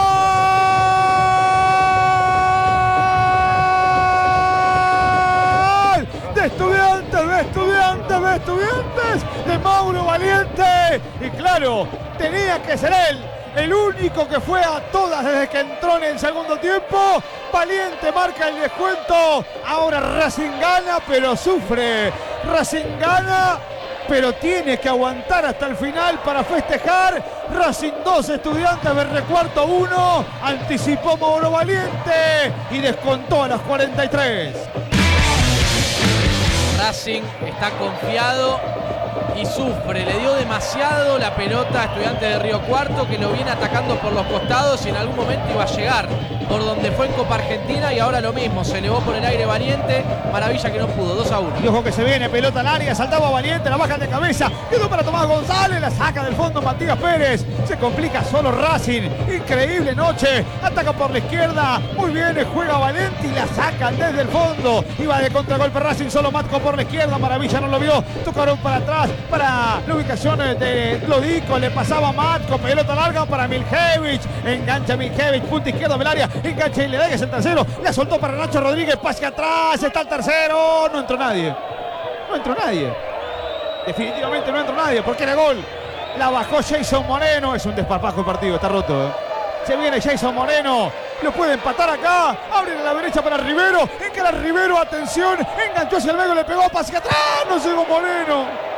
S3: ¡De Estudiantes, de Estudiantes, de Estudiantes! ¡De Mauro Valiente! Y claro, tenía que ser él, el único que fue a todas desde que entró en el segundo tiempo. Valiente marca el descuento. Ahora Racing gana, pero sufre. Racing gana, pero tiene que aguantar hasta el final para festejar. Racing dos, Estudiantes de Río Cuarto uno. Anticipó Mauro Valiente y descontó a las cuarenta y tres.
S5: Racing está confiado y sufre. Le dio demasiado la pelota a Estudiantes de Río Cuarto, que lo viene atacando por los costados y en algún momento iba a llegar por donde fue en Copa Argentina, y ahora lo mismo. Se elevó por el aire Valiente. Maravilla que no pudo. dos a uno.
S3: Y ojo que se viene, pelota al área, saltaba Valiente, la baja de cabeza, quedó para Tomás González, la saca del fondo Matías Pérez. Se complica solo Racing. Increíble noche. Ataca por la izquierda. Muy bien, juega Valiente y la sacan desde el fondo. Iba de contragolpe Racing, solo Matco por la izquierda. Maravilla no lo vio. Tocaron para atrás para la ubicación de Lodico. Le pasaba Matco. Pelota larga para Miljevich. Engancha Miljevich, punta izquierda del área. Engancha y le da, que es el tercero. La soltó para Nacho Rodríguez. Pase atrás. Está el tercero. No entró nadie. No entró nadie. Definitivamente no entró nadie porque era gol. La bajó Jason Moreno. Es un desparpajo el partido. Está roto, ¿eh? Se viene Jason Moreno. Lo puede empatar acá. Abre a la derecha para Rivero. Encara Rivero. Atención. Enganchó hacia el medio. Le pegó. Pase atrás. No llegó Moreno.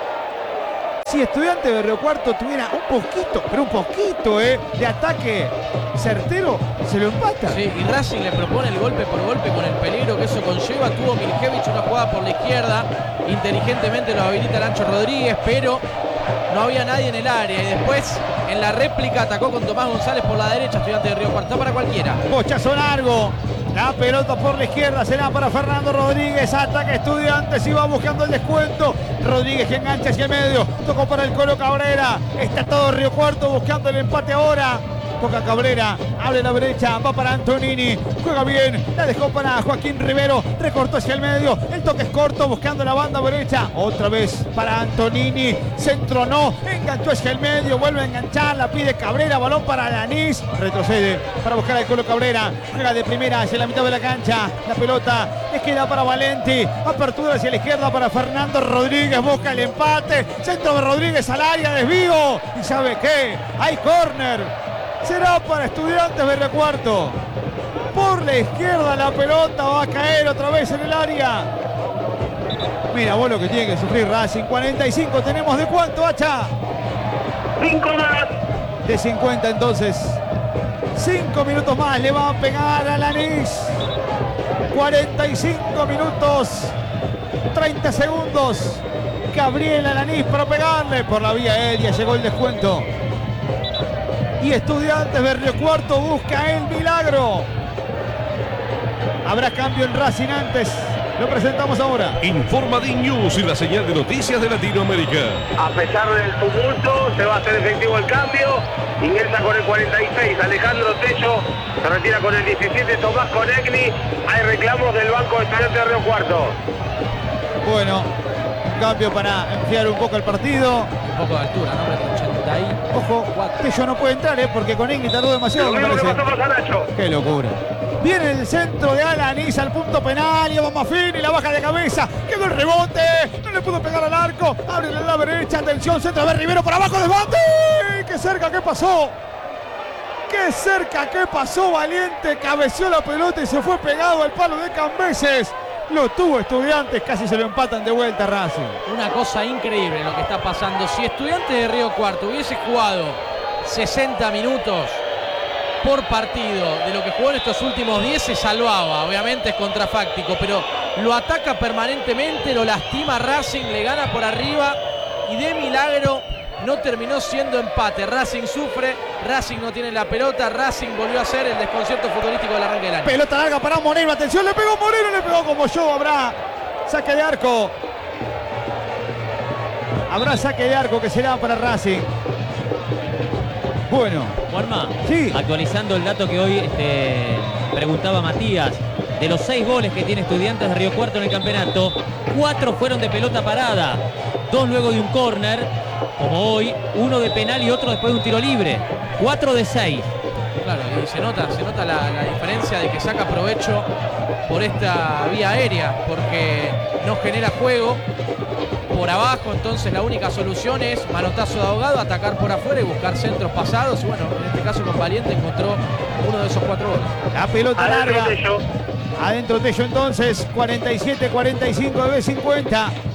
S3: Si Estudiantes de Río Cuarto tuviera un poquito, pero un poquito, ¿eh? de ataque certero, se lo empata.
S5: Sí, y Racing le propone el golpe por golpe con el peligro que eso conlleva. Tuvo Miljevich una jugada por la izquierda. Inteligentemente lo habilita Nacho Rodríguez, pero no había nadie en el área. Y después, en la réplica, atacó con Tomás González por la derecha. Estudiantes de Río Cuarto, para cualquiera.
S3: Bochazo largo. La pelota por la izquierda será para Fernando Rodríguez. Ataca Estudiantes y va buscando el descuento. Rodríguez que engancha hacia el medio. Tocó para el Colo Cabrera. Está todo Río Cuarto buscando el empate ahora. Toca Cabrera, abre la brecha, va para Antonini, juega bien, la dejó para Joaquín Rivero, recortó hacia el medio, el toque es corto, buscando la banda derecha, otra vez para Antonini, centro no, enganchó hacia el medio, vuelve a enganchar, la pide Cabrera, balón para Alanís, retrocede para buscar al Colo Cabrera, juega de primera hacia la mitad de la cancha, la pelota le queda para Valenti, apertura hacia la izquierda para Fernando Rodríguez, busca el empate, centro de Rodríguez al área, desvío, y ¿sabe qué? Hay córner. Será para Estudiantes de Río Cuarto. Por la izquierda la pelota va a caer otra vez en el área. Mira vos lo que tiene que sufrir Racing. cuarenta y cinco tenemos. ¿De cuánto, Hacha?
S1: cinco más.
S3: De cincuenta entonces. cinco minutos más le va a pegar a Lanís. cuarenta y cinco minutos. treinta segundos. Gabriel Alanís para pegarle. Por la vía aérea llegó el descuento. Y Estudiantes de Río Cuarto busca el milagro. Habrá cambio en Racing antes. Lo presentamos ahora.
S4: Informa D News y la señal de noticias de Latinoamérica.
S1: A pesar del tumulto, se va a hacer efectivo el cambio. Ingresa con el cuarenta y seis Alejandro Tello. Se retira con el diecisiete Tomás Conegni. Hay reclamos del banco de Estudiantes de Río Cuarto.
S3: Bueno, un cambio para enfriar un poco el partido.
S5: Un poco de altura, ¿no? ochenta y
S3: Ojo, Tello no puede entrar, ¿eh? Porque Conegni tardó demasiado.
S1: Lo
S3: Me
S1: mismo que
S3: parece.
S1: pasó con Nacho.
S3: Qué locura. Viene el centro de Alanís al punto penal y vamos a fin y la baja de cabeza. Quedó el rebote. No le pudo pegar al arco. Abre a la derecha. Atención, centro de Rivero por abajo. Desbate. ¡Qué cerca! ¿Qué pasó? ¡Qué cerca! ¿Qué pasó? Valiente cabeció la pelota y se fue pegado al palo de Cambeses. Lo tuvo Estudiantes. Casi se lo empatan de vuelta Racing.
S5: Una cosa increíble lo que está pasando. Si Estudiantes de Río Cuarto hubiese jugado sesenta minutos por partido de lo que jugó en estos últimos diez, se salvaba. Obviamente es contrafáctico, pero lo ataca permanentemente, lo lastima Racing, le gana por arriba y de milagro no terminó siendo empate. Racing sufre, Racing no tiene la pelota, Racing volvió a hacer el desconcierto futbolístico del arranque del año.
S3: Pelota larga para Moreno, atención, le pegó Moreno, le pegó como yo, habrá saque de arco. Habrá saque de arco que será para Racing. Bueno,
S2: Juanma,
S3: sí.
S2: Actualizando el dato que hoy este, preguntaba Matías, de los seis goles que tiene Estudiantes de Río Cuarto en el campeonato, cuatro fueron de pelota parada, dos luego de un córner, como hoy, uno de penal y otro después de un tiro libre, cuatro de seis.
S5: Claro, y se nota, se nota la, la diferencia de que saca provecho por esta vía aérea, porque no genera juego por abajo, entonces la única solución es manotazo de ahogado, atacar por afuera y buscar centros pasados. Y bueno, en este caso con Valiente encontró uno de esos cuatro goles.
S3: La pelota
S1: Adentro
S3: larga.
S1: Tello.
S3: Adentro Tello entonces, cuarenta y siete cuarenta y cinco de cincuenta.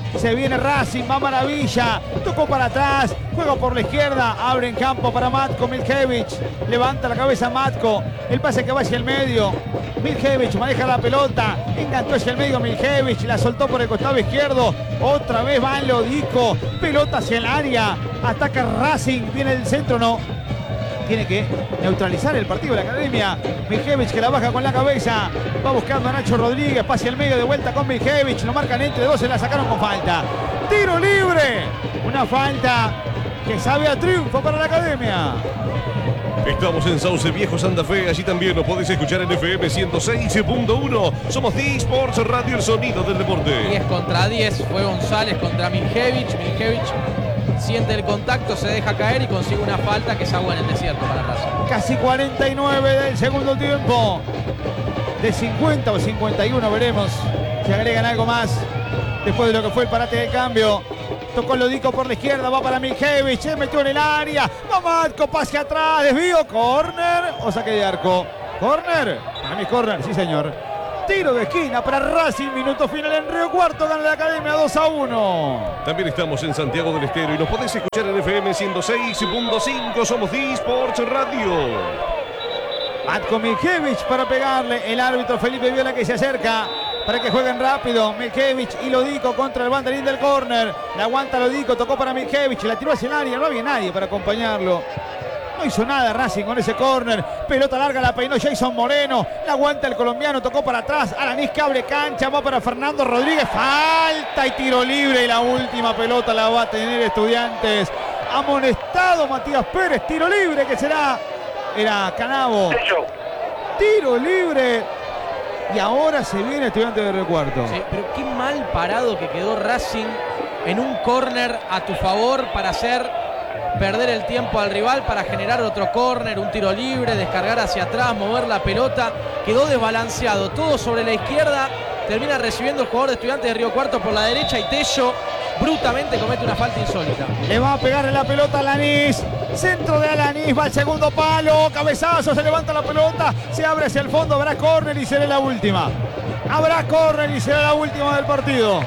S3: Se viene Racing, va Maravilla. Tocó para atrás, juega por la izquierda. Abre en campo para Matko Miljevic. Levanta la cabeza Matko. El pase que va hacia el medio. Miljevic maneja la pelota. Encantó hacia el medio Miljevic. La soltó por el costado izquierdo. Otra vez va Lodico. Pelota hacia el área. Ataca Racing. Viene el centro, no. Tiene que neutralizar el partido de la Academia. Miljevic que la baja con la cabeza. Va buscando a Nacho Rodríguez. Pase al medio de vuelta con Miljevic. Lo marcan entre dos. Se la sacaron con falta. Tiro libre. Una falta que sabe a triunfo para la Academia.
S4: Estamos en Sauce Viejo, Santa Fe. Allí también nos podéis escuchar en F M ciento seis punto uno. Somos D-Sports Radio, el sonido del deporte.
S5: diez contra diez. Fue González contra Miljevic. Miljevic siente el contacto, se deja caer y consigue una falta que es agua en el desierto para Racing.
S3: Casi cuarenta y nueve del segundo tiempo. De cincuenta o cincuenta y uno veremos si agregan algo más después de lo que fue el parate de cambio. Tocó Lodico por la izquierda, va para Miljevic, se metió en el área. Va Matko, pase atrás, desvío, córner o saque de arco. Córner, para mí córner, sí señor. Tiro de esquina para Racing, minuto final en Río Cuarto, gana la Academia dos a uno.
S4: También estamos en Santiago del Estero y nos podéis escuchar en F M ciento seis punto cinco. Somos D-Sports Radio.
S3: Matko Miljevic para pegarle, el árbitro Felipe Viola que se acerca para que jueguen rápido. Miljevic y Lodico contra el banderín del córner. La aguanta Lodico, tocó para Miljevic, la tiró hacia el área, no había nadie para acompañarlo. No hizo nada Racing con ese córner. Pelota larga, la peinó Jason Moreno. La aguanta el colombiano, tocó para atrás. Alanis que abre cancha, va para Fernando Rodríguez. Falta y tiro libre. Y la última pelota la va a tener Estudiantes. Amonestado Matías Pérez. Tiro libre que será. Era Canavo. Tiro libre. Y ahora se viene Estudiantes de Río Cuarto.
S5: Sí, pero qué mal parado que quedó Racing en un córner a tu favor para hacer perder el tiempo al rival, para generar otro córner, un tiro libre, descargar hacia atrás, mover la pelota. Quedó desbalanceado, todo sobre la izquierda. Termina recibiendo el jugador de Estudiantes de Río Cuarto por la derecha y Tello brutamente comete una falta insólita.
S3: Le va a pegar en la pelota a Alanis. Centro de Alanis, va al segundo palo. Cabezazo, se levanta la pelota. Se abre hacia el fondo, habrá córner y será la última. Habrá córner y será la última del partido.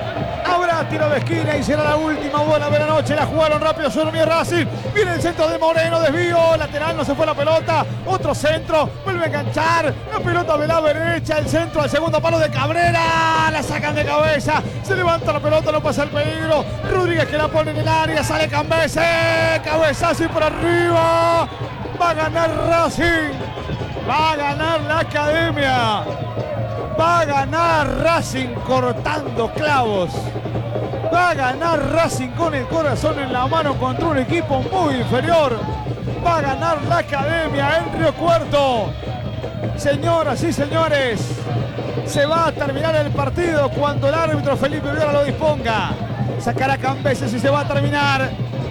S3: Habrá tiro de esquina y será la última bola de la noche. La jugaron rápido, se durmió Racing. Viene el centro de Moreno, desvío, lateral, no se fue la pelota. Otro centro, vuelve a enganchar. La pelota de la derecha, el centro al segundo palo de Cabrera. La sacan de cabeza, se levanta la pelota, no pasa el peligro. Rodríguez que la pone en el área, sale Cambese. Cabezazo y por arriba. Va a ganar Racing. Va a ganar la Academia. Va a ganar Racing cortando clavos. Va a ganar Racing con el corazón en la mano contra un equipo muy inferior. Va a ganar la Academia en Río Cuarto. Señoras y señores, se va a terminar el partido cuando el árbitro Felipe Viola lo disponga. Sacará Cambese si se va a terminar.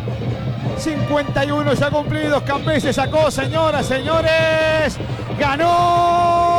S3: cincuenta y uno ya cumplidos. Cambese sacó, señoras, señores. Ganó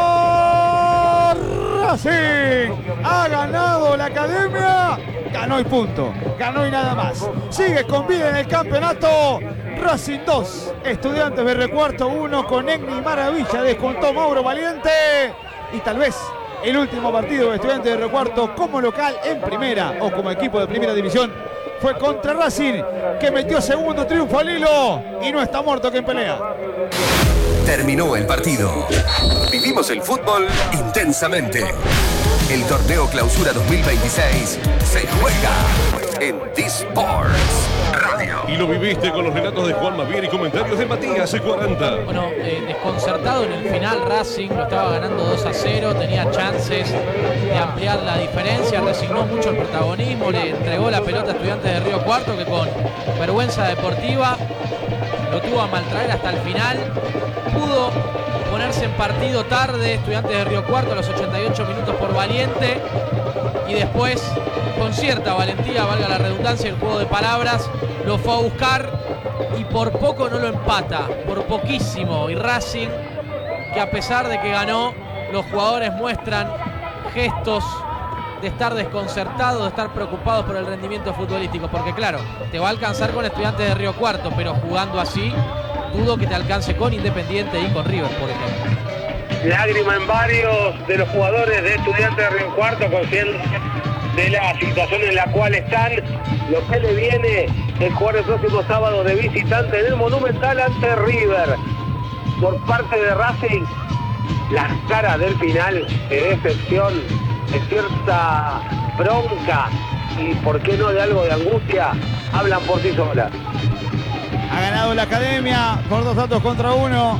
S3: Racing. Ha ganado la Academia. Ganó y punto. Ganó y nada más. Sigue con vida en el campeonato. Racing dos, Estudiantes de Río Cuarto uno, con Egni Maravilla. Descontó Mauro Valiente. Y tal vez el último partido de Estudiantes de Río Cuarto como local en primera o como equipo de primera división fue contra Racing, que metió segundo triunfo al hilo y no está muerto quien pelea.
S6: Terminó el partido. Vivimos el fútbol intensamente. El torneo Clausura dos mil veintiséis se juega en D-Sports Radio.
S4: Y lo viviste con los relatos de Juan Mavier y comentarios de Matías cuarenta.
S5: Bueno, eh, desconcertado en el final Racing, lo estaba ganando dos a cero, tenía chances de ampliar la diferencia, resignó mucho el protagonismo, le entregó la pelota a Estudiantes de Río Cuarto, que con vergüenza deportiva lo tuvo a maltraer hasta el final. Pudo ponerse en partido tarde Estudiantes de Río Cuarto a los ochenta y ocho minutos por Valiente, y después con cierta valentía, valga la redundancia, el juego de palabras, lo fue a buscar y por poco no lo empata, por poquísimo. Y Racing, que a pesar de que ganó, los jugadores muestran gestos de estar desconcertados, de estar preocupados por el rendimiento futbolístico, porque claro, te va a alcanzar con Estudiantes de Río Cuarto, pero jugando así dudo que te alcance con Independiente y con River, por ejemplo.
S1: Lágrima en varios de los jugadores de Estudiantes de Río Cuarto, conscientes de la situación en la cual están. Lo que le viene es jugar el próximo sábado de visitante en el Monumental ante River. Por parte de Racing, las caras del final de decepción, de cierta bronca y por qué no de algo de angustia, hablan por sí solas.
S3: Ha ganado la Academia por dos datos contra uno.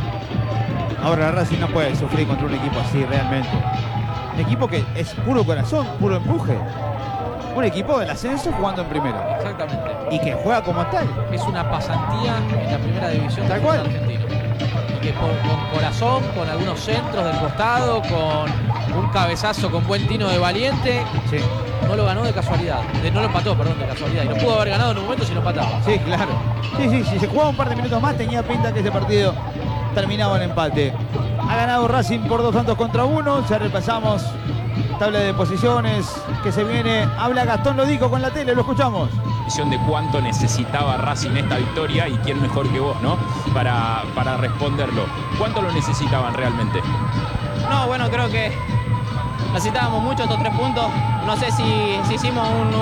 S3: Ahora Racing no puede sufrir contra un equipo así realmente. Un equipo que es puro corazón, puro empuje. Un equipo del ascenso jugando en primera.
S5: Exactamente.
S3: Y que juega como tal.
S5: Es una pasantía en la primera división
S3: Tal
S5: del
S3: cual.
S5: fútbol argentino. Y que por- con corazón, con algunos centros del costado, con un cabezazo con buen tino de Valiente,
S3: Sí,
S5: no lo ganó de casualidad. De- no lo empató, perdón, de casualidad. Y no pudo haber ganado en un momento si lo empataba.
S3: sí, claro. Sí, sí, si se jugaba un par de minutos más tenía pinta que este partido terminaba en empate. Ha ganado Racing por dos tantos contra uno. Ya repasamos tabla de posiciones que se viene. Habla Gastón Lodico con la tele, lo escuchamos.
S7: De cuánto necesitaba Racing esta victoria y quién mejor que vos, ¿no? Para, para responderlo. ¿Cuánto lo necesitaban realmente?
S8: No, bueno, creo que necesitábamos mucho estos tres puntos. No sé si, si hicimos un,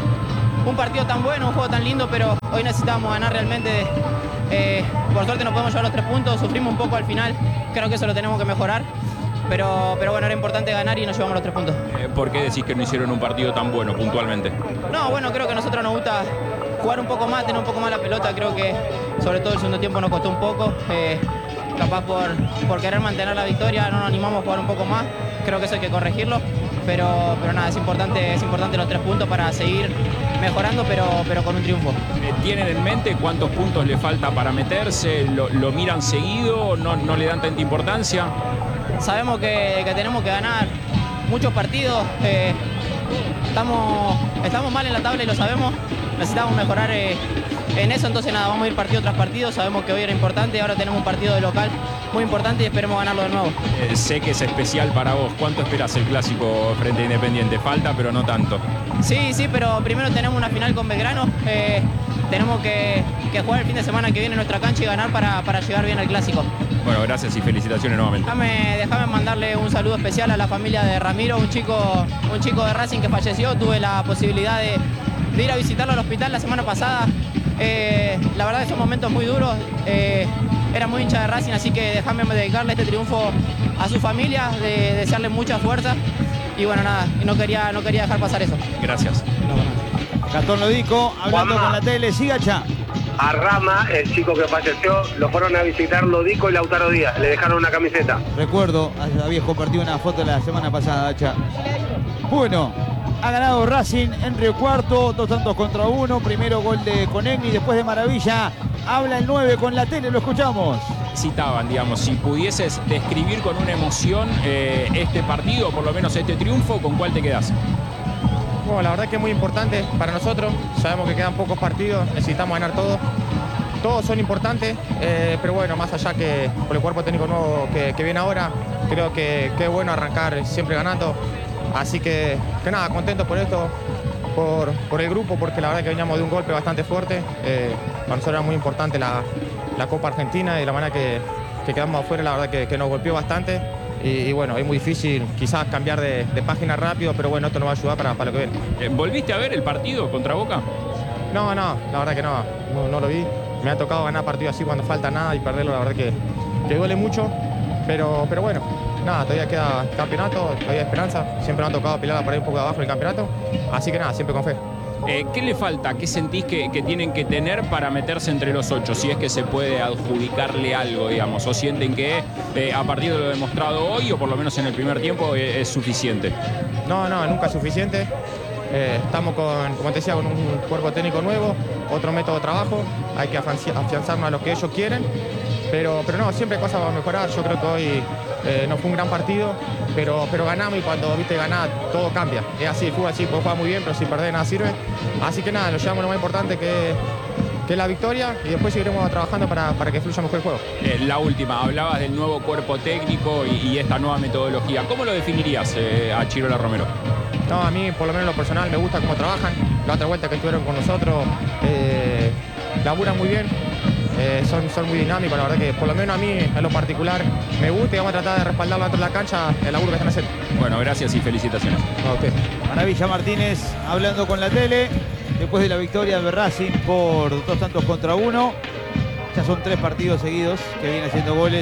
S8: un, un partido tan bueno, un juego tan lindo, pero hoy necesitábamos ganar realmente. Eh, por suerte no podemos llevar los tres puntos, sufrimos un poco al final, creo que eso lo tenemos que mejorar. Pero, pero bueno, era importante ganar y nos llevamos los tres puntos.
S7: Eh, ¿Por qué decís que no hicieron un partido tan bueno puntualmente?
S8: No, bueno, creo que a nosotros nos gusta jugar un poco más, tener un poco más la pelota. Creo que sobre todo el segundo tiempo nos costó un poco. Eh, capaz por, por querer mantener la victoria no nos animamos a jugar un poco más. Creo que eso hay que corregirlo. Pero, pero nada, es importante, es importante los tres puntos para seguir mejorando, pero, pero con un triunfo.
S7: Eh, ¿Tienen en mente cuántos puntos le falta para meterse? ¿Lo, lo miran seguido? ¿No, no le dan tanta importancia?
S8: Sabemos que, que tenemos que ganar muchos partidos. Eh, estamos, estamos mal en la tabla y lo sabemos. Necesitamos mejorar eh, en eso. Entonces nada, vamos a ir partido tras partido. Sabemos que hoy era importante. Ahora tenemos un partido de local muy importante y esperemos ganarlo de nuevo.
S7: Eh, sé que es especial para vos. ¿Cuánto esperás el clásico frente a Independiente? Falta, pero no tanto.
S8: Sí, sí, pero primero tenemos una final con Belgrano. Eh, tenemos que, que jugar el fin de semana que viene en nuestra cancha y ganar para, para llegar bien al clásico.
S7: Bueno, gracias y felicitaciones nuevamente.
S8: Déjame, déjame mandarle un saludo especial a la familia de Ramiro, un chico, un chico de Racing que falleció. Tuve la posibilidad de, de ir a visitarlo al hospital la semana pasada. Eh, la verdad que son momentos muy duros. Eh, era muy hincha de Racing, así que déjame dedicarle este triunfo a su familia, de, desearle mucha fuerza. Y bueno, nada, no quería, no quería dejar pasar eso.
S7: Gracias.
S3: Gastón Lodico hablando
S1: Juanma.
S3: con la tele. Siga, Cha.
S1: A Rama, el chico que falleció, lo fueron a visitar Lodico y Lautaro Díaz. Le dejaron una camiseta.
S3: Recuerdo, habías compartido una foto la semana pasada, Cha. Bueno, ha ganado Racing en Río Cuarto, dos tantos contra uno. Primero gol de Conegni, después de Maravilla. Habla el nueve con la tele, lo escuchamos.
S7: Citaban, digamos, si pudieses describir con una emoción eh, este partido, por lo menos este triunfo, ¿con cuál te quedás?
S9: Bueno, la verdad que es muy importante para nosotros. Sabemos que quedan pocos partidos, necesitamos ganar todos. Todos son importantes, eh, pero bueno, más allá que por el cuerpo técnico nuevo que, que viene ahora, creo que, que es bueno arrancar siempre ganando. Así que, que nada, contento por esto, por, por el grupo, porque la verdad que veníamos de un golpe bastante fuerte. Eh, para nosotros era muy importante la, la Copa Argentina y la manera que, que quedamos afuera, la verdad que, que nos golpeó bastante. Y, y bueno, es muy difícil quizás cambiar de, de página rápido, pero bueno, esto nos va a ayudar para, para lo que viene.
S7: Eh, ¿Volviste a ver el partido contra Boca?
S9: No, no, la verdad que no, no, no lo vi. Me ha tocado ganar partidos así cuando falta nada y perderlo, la verdad que, que duele mucho. Pero, pero bueno, nada, todavía queda campeonato, todavía hay esperanza. Siempre me ha tocado pelear por ahí un poco abajo del campeonato. Así que nada, siempre con fe.
S7: Eh, ¿Qué le falta? ¿Qué sentís que, que tienen que tener para meterse entre los ocho? Si es que se puede adjudicarle algo, digamos. ¿O sienten que eh, a partir de lo demostrado hoy, o por lo menos en el primer tiempo, eh, es suficiente?
S9: No, no, nunca es suficiente. Eh, estamos con, como te decía, con un cuerpo técnico nuevo, otro método de trabajo. Hay que afianzarnos a lo que ellos quieren. Pero, pero no, siempre hay cosas para mejorar. Yo creo que hoy eh, no fue un gran partido, pero, pero ganamos y cuando viste ganar todo cambia. Es así, el fútbol así, puede jugar muy bien, pero sin perder nada sirve. Así que nada, lo llevamos lo más importante que, que es la victoria y después seguiremos trabajando para, para que fluya mejor el juego.
S7: Eh, la última, hablabas del nuevo cuerpo técnico y, y esta nueva metodología. ¿Cómo lo definirías eh, a Chirola Romero?
S9: No, a mí por lo menos en lo personal me gusta cómo trabajan. La otra vuelta que estuvieron con nosotros, eh, laburan muy bien. eh, son, son muy dinámicos, la verdad que por lo menos a mí en lo particular me gusta y vamos a tratar de respaldarlo dentro de la cancha el laburo que están haciendo.
S7: Bueno, gracias y felicitaciones.
S9: A usted.
S3: Maravilla Martínez hablando con la tele después de la victoria de Racing por dos tantos contra uno. Ya son tres partidos seguidos que viene haciendo goles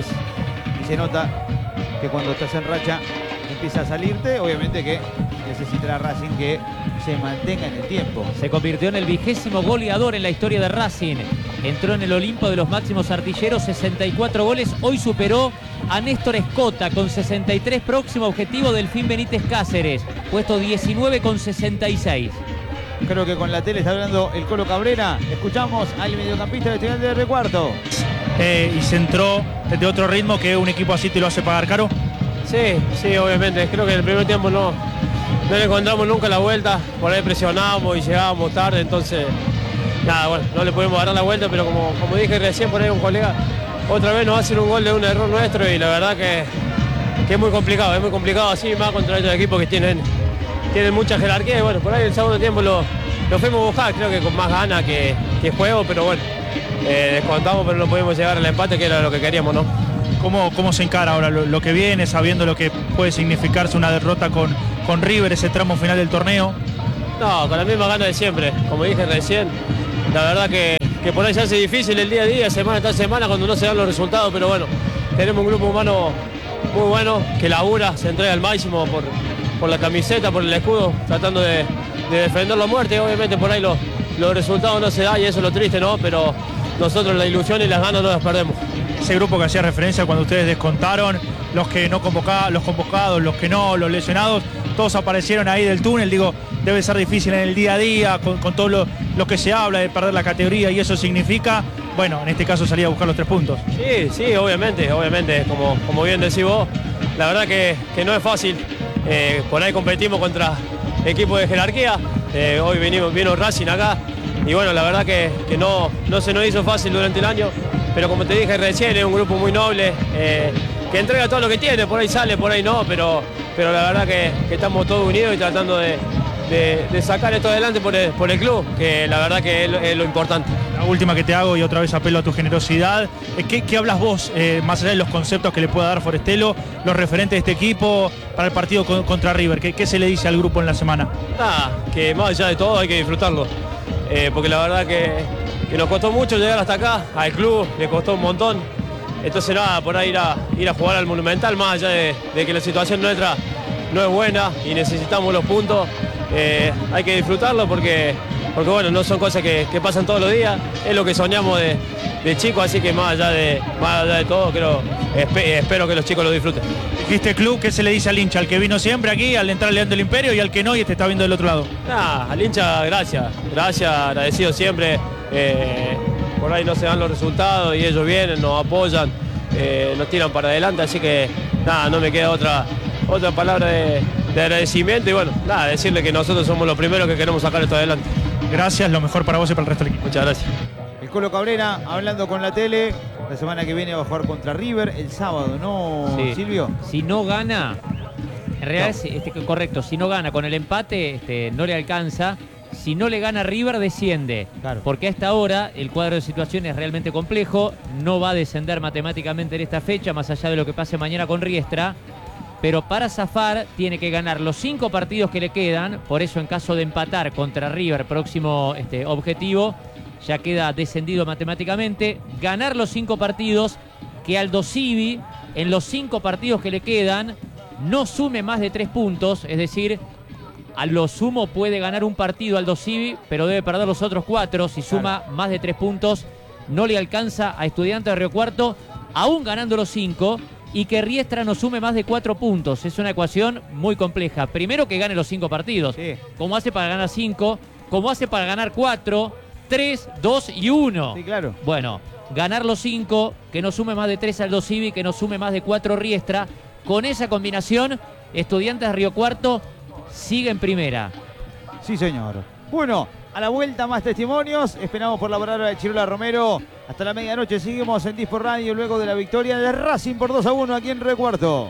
S3: y se nota que cuando estás en racha empieza a salirte. Obviamente que necesitará Racing que se mantenga en el tiempo.
S2: Se convirtió en el vigésimo goleador en la historia de Racing. Entró en el Olimpo de los máximos artilleros, sesenta y cuatro goles. Hoy superó a Néstor Escota con sesenta y tres, próximo objetivo Delfín Benítez Cáceres, puesto diecinueve con sesenta y seis.
S3: Creo que con la tele está hablando el Colo Cabrera. Escuchamos al mediocampista de Estudiantes de Río Cuarto.
S10: Eh, y se entró de otro ritmo que un equipo así te lo hace pagar caro.
S11: Sí, sí, obviamente. Creo que en el primer tiempo no, no le encontramos nunca la vuelta. Por ahí presionábamos y llegábamos tarde, entonces nada, bueno, no le pudimos dar la vuelta, pero como, como dije recién por ahí un colega, otra vez nos hacen un gol de un error nuestro y la verdad que, que es muy complicado, es muy complicado así, más contra estos equipos que tienen, tienen mucha jerarquía y bueno, por ahí el segundo tiempo lo, lo fuimos a buscar, creo que con más ganas que, que juego, pero bueno, eh, descontamos pero no pudimos llegar al empate que era lo que queríamos, ¿no?
S10: ¿Cómo, cómo se encara ahora lo, lo que viene, sabiendo lo que puede significarse una derrota con, con River, ese tramo final del torneo?
S11: No, con la misma gana de siempre, como dije recién, la verdad que, que por ahí se hace difícil el día a día, semana tras semana, cuando no se dan los resultados, pero bueno, tenemos un grupo humano muy bueno, que labura, se entrega al máximo por, por la camiseta, por el escudo, tratando de, de defender la muerte, obviamente por ahí los, los resultados no se dan y eso es lo triste, ¿no? Pero nosotros la ilusión y las ganas no las perdemos.
S10: Ese grupo que hacía referencia cuando ustedes descontaron, los que no convocaban, los convocados, los que no, los lesionados, todos aparecieron ahí del túnel. Digo, debe ser difícil en el día a día, con, con todo lo, lo que se habla de perder la categoría y eso significa, bueno, en este caso salir a buscar los tres puntos.
S11: Sí, sí, obviamente, obviamente, como, como bien decís vos, la verdad que, que no es fácil. Eh, por ahí competimos contra equipos de jerarquía, eh, hoy vinimos, vino Racing acá y bueno, la verdad que, que no, no se nos hizo fácil durante el año. Pero como te dije recién, es un grupo muy noble, eh, que entrega todo lo que tiene, por ahí sale, por ahí no, pero, pero la verdad que, que estamos todos unidos y tratando de, de, de sacar esto adelante por el, por el club, que la verdad que es lo, es lo importante.
S10: La última que te hago y otra vez apelo a tu generosidad, ¿qué, qué hablas vos, eh, más allá de los conceptos que le pueda dar Forestelo, los referentes de este equipo para el partido con, contra River? ¿Qué, ¿Qué se le dice al grupo en la semana?
S11: Nada, que más allá de todo hay que disfrutarlo, eh, porque la verdad que... que nos costó mucho llegar hasta acá, al club le costó un montón, entonces nada, por ahí ir a, ir a jugar al Monumental, más allá de, de que la situación nuestra no es buena y necesitamos los puntos, eh, hay que disfrutarlo porque, porque bueno, no son cosas que, que pasan todos los días, es lo que soñamos de, de chicos, así que más allá de, más allá de todo, creo, espe, espero que los chicos lo disfruten.
S10: Dijiste club, ¿qué se le dice al hincha? Al que vino siempre aquí, al entrar al León del Imperio y al que no y te está viendo del otro lado.
S11: Nah, al hincha, gracias, gracias, agradecido siempre. Eh, por ahí no se dan los resultados y ellos vienen, nos apoyan, eh, nos tiran para adelante, así que nada, no me queda otra, otra palabra de, de agradecimiento y bueno, nada, decirle que nosotros somos los primeros que queremos sacar esto adelante.
S10: Gracias, lo mejor para vos y para el resto del equipo.
S11: Muchas gracias.
S3: El Colo Cabrera hablando con la tele, la semana que viene va a jugar contra River el sábado, ¿no,
S2: Sí.
S3: Silvio?
S2: Si no gana, en realidad es este, correcto, si no gana con el empate este, no le alcanza. Si no le gana River, desciende.
S3: Claro.
S2: Porque a esta hora el cuadro de situación es realmente complejo. No va a descender matemáticamente en esta fecha, más allá de lo que pase mañana con Riestra. Pero para zafar tiene que ganar los cinco partidos que le quedan. Por eso, en caso de empatar contra River, próximo este, objetivo, ya queda descendido matemáticamente. Ganar los cinco partidos, que Aldo Civi, en los cinco partidos que le quedan, no sume más de tres puntos. Es decir, a lo sumo puede ganar un partido Aldo Civi, pero debe perder los otros cuatro. Si suma claro. más de tres puntos, no le alcanza a Estudiantes de Río Cuarto, aún ganando los cinco, y que Riestra no sume más de cuatro puntos. Es una ecuación muy compleja. Primero que gane los cinco partidos. Sí. ¿Cómo hace para ganar cinco? ¿Cómo hace para ganar cuatro, tres, dos y uno?
S3: Sí, claro.
S2: Bueno, ganar los cinco, que no sume más de tres Aldo Civi, que no sume más de cuatro Riestra. Con esa combinación, Estudiantes de Río Cuarto sigue en primera.
S3: Sí, señor. Bueno, a la vuelta más testimonios. Esperamos por la palabra de Chirola Romero. Hasta la medianoche seguimos en Dispor Radio luego de la victoria de Racing por dos a uno aquí en Río Cuarto.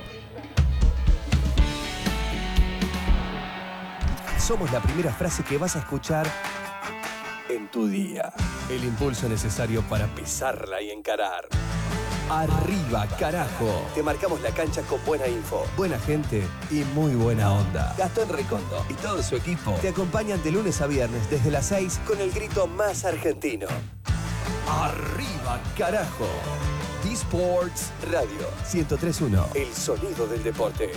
S6: Somos la primera frase que vas a escuchar en tu día. El impulso necesario para pisarla y encarar. Arriba, carajo. Te marcamos la cancha con buena info, buena gente y muy buena onda. Gastón Recondo y todo su equipo te acompañan de lunes a viernes desde las seis con el grito más argentino. Arriba, carajo. D-Sports Radio ciento tres punto uno. El sonido del deporte.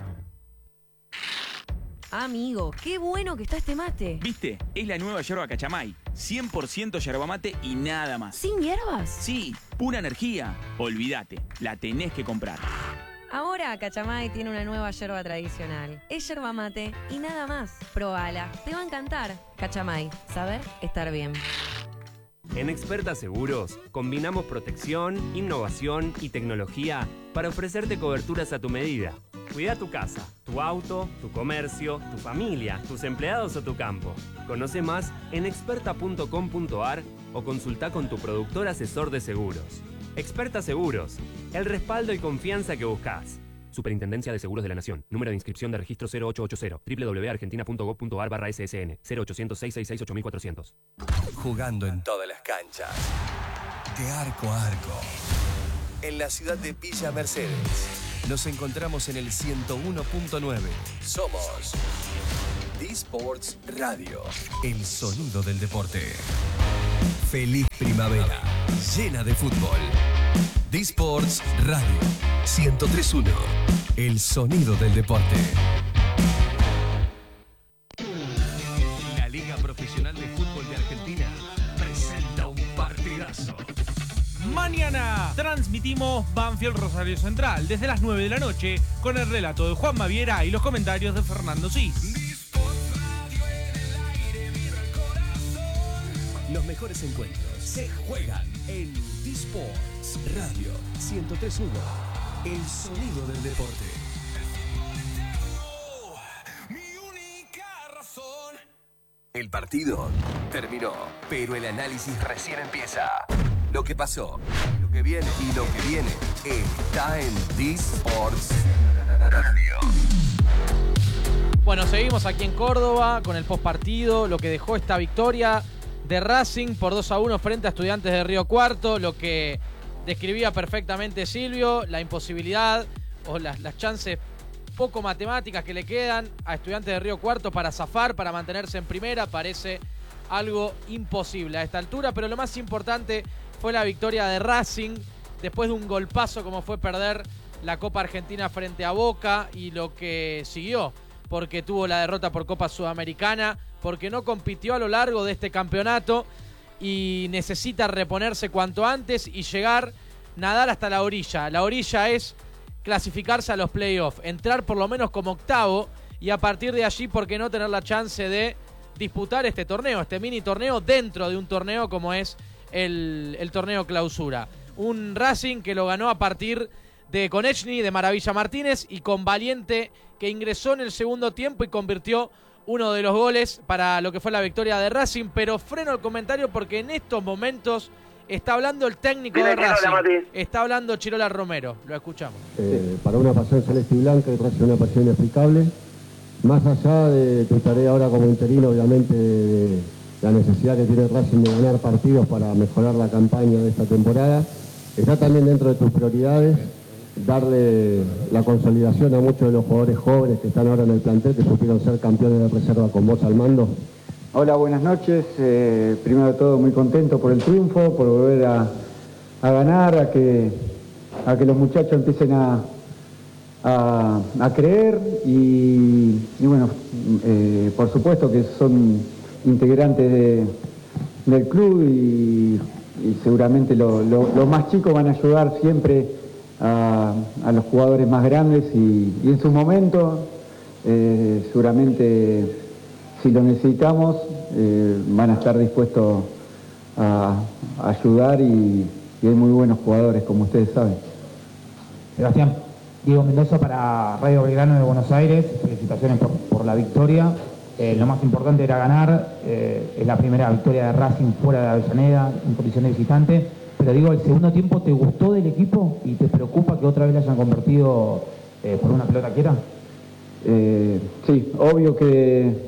S12: Amigo, qué bueno que está este mate.
S13: ¿Viste? Es la nueva yerba Cachamay. cien por ciento yerba mate y nada más.
S12: ¿Sin hierbas?
S13: Sí, pura energía. Olvídate, la tenés que comprar.
S12: Ahora Cachamay tiene una nueva yerba tradicional. Es yerba mate y nada más. Probala, te va a encantar. Cachamay, saber estar bien.
S14: En Experta Seguros, combinamos protección, innovación y tecnología para ofrecerte coberturas a tu medida. Cuida tu casa, tu auto, tu comercio, tu familia, tus empleados o tu campo. Conoce más en experta punto com punto ar o consulta con tu productor asesor de seguros. Experta Seguros, el respaldo y confianza que buscas. Superintendencia de Seguros de la Nación. Número de inscripción de registro cero ocho ocho cero. doble u doble u doble u punto argentina punto gob punto ar barra ese ese ene. cero ochocientos, seiscientos sesenta y seis, ocho mil cuatrocientos.
S6: Jugando en todas las canchas. De arco a arco. En la ciudad de Villa Mercedes. Nos encontramos en el ciento uno punto nueve. Somos D-Sports Radio. El sonido del deporte. Feliz primavera. Llena de fútbol. D-Sports Radio. ciento tres punto uno. El sonido del deporte. La Liga Profesional de Fútbol de Argentina presenta un partidazo.
S15: Mañana transmitimos Banfield Rosario Central desde las nueve de la noche con el relato de Juan Maviera y los comentarios de Fernando Cis.
S6: Los mejores encuentros se juegan en D-Sports Radio ciento tres punto uno. El sonido del deporte. El partido terminó, pero el análisis recién empieza. Lo que pasó, lo que viene y lo que viene está en D-Sports Radio.
S5: Bueno, seguimos aquí en Córdoba con el postpartido, lo que dejó esta victoria de Racing por dos a uno frente a Estudiantes de Río Cuarto, lo que describía perfectamente Silvio, la imposibilidad o las, las chances poco matemáticas que le quedan a Estudiantes de Río Cuarto para zafar, para mantenerse en primera, parece algo imposible a esta altura, pero lo más importante fue la victoria de Racing después de un golpazo como fue perder la Copa Argentina frente a Boca y lo que siguió, porque tuvo la derrota por Copa Sudamericana, porque no compitió a lo largo de este campeonato y necesita reponerse cuanto antes y llegar, nadar hasta la orilla. La orilla es clasificarse a los playoffs, entrar por lo menos como octavo y a partir de allí, ¿por qué no tener la chance de disputar este torneo, este mini torneo dentro de un torneo como es el, el torneo clausura? Un Racing que lo ganó a partir de Konechny, de Maravilla Martínez y con Valiente, que ingresó en el segundo tiempo y convirtió uno de los goles para lo que fue la victoria de Racing, pero freno el comentario porque en estos momentos está hablando el técnico de Racing, está hablando Chirola Romero, lo escuchamos.
S16: Eh, para una pasión celeste y blanca y Racing una pasión inexplicable, más allá de tu tarea ahora como interino, obviamente de la necesidad que tiene Racing de ganar partidos para mejorar la campaña de esta temporada, está también dentro de tus prioridades darle la consolidación a muchos de los jugadores jóvenes que están ahora en el plantel, que supieron ser campeones de reserva con vos al mando.
S17: Hola, buenas noches. Eh, primero de todo, muy contento por el triunfo, por volver a, a ganar, a que, a que los muchachos empiecen a, a, a creer y, y bueno, eh, por supuesto que son integrantes de, del club y, y seguramente lo, lo, los más chicos van a ayudar siempre a, a los jugadores más grandes y, y en su momento eh, seguramente si lo necesitamos eh, van a estar dispuestos a, a ayudar y, y hay muy buenos jugadores como ustedes saben.
S18: Sebastián, Diego Mendoza para Radio Belgrano de Buenos Aires, felicitaciones por, por la victoria. Eh, lo más importante era ganar, eh, es la primera victoria de Racing fuera de Avellaneda en condición de visitante. Pero digo, ¿el segundo tiempo te gustó del equipo y te preocupa que otra vez le hayan convertido eh, por una pelota quiera?
S17: Eh, sí, obvio que,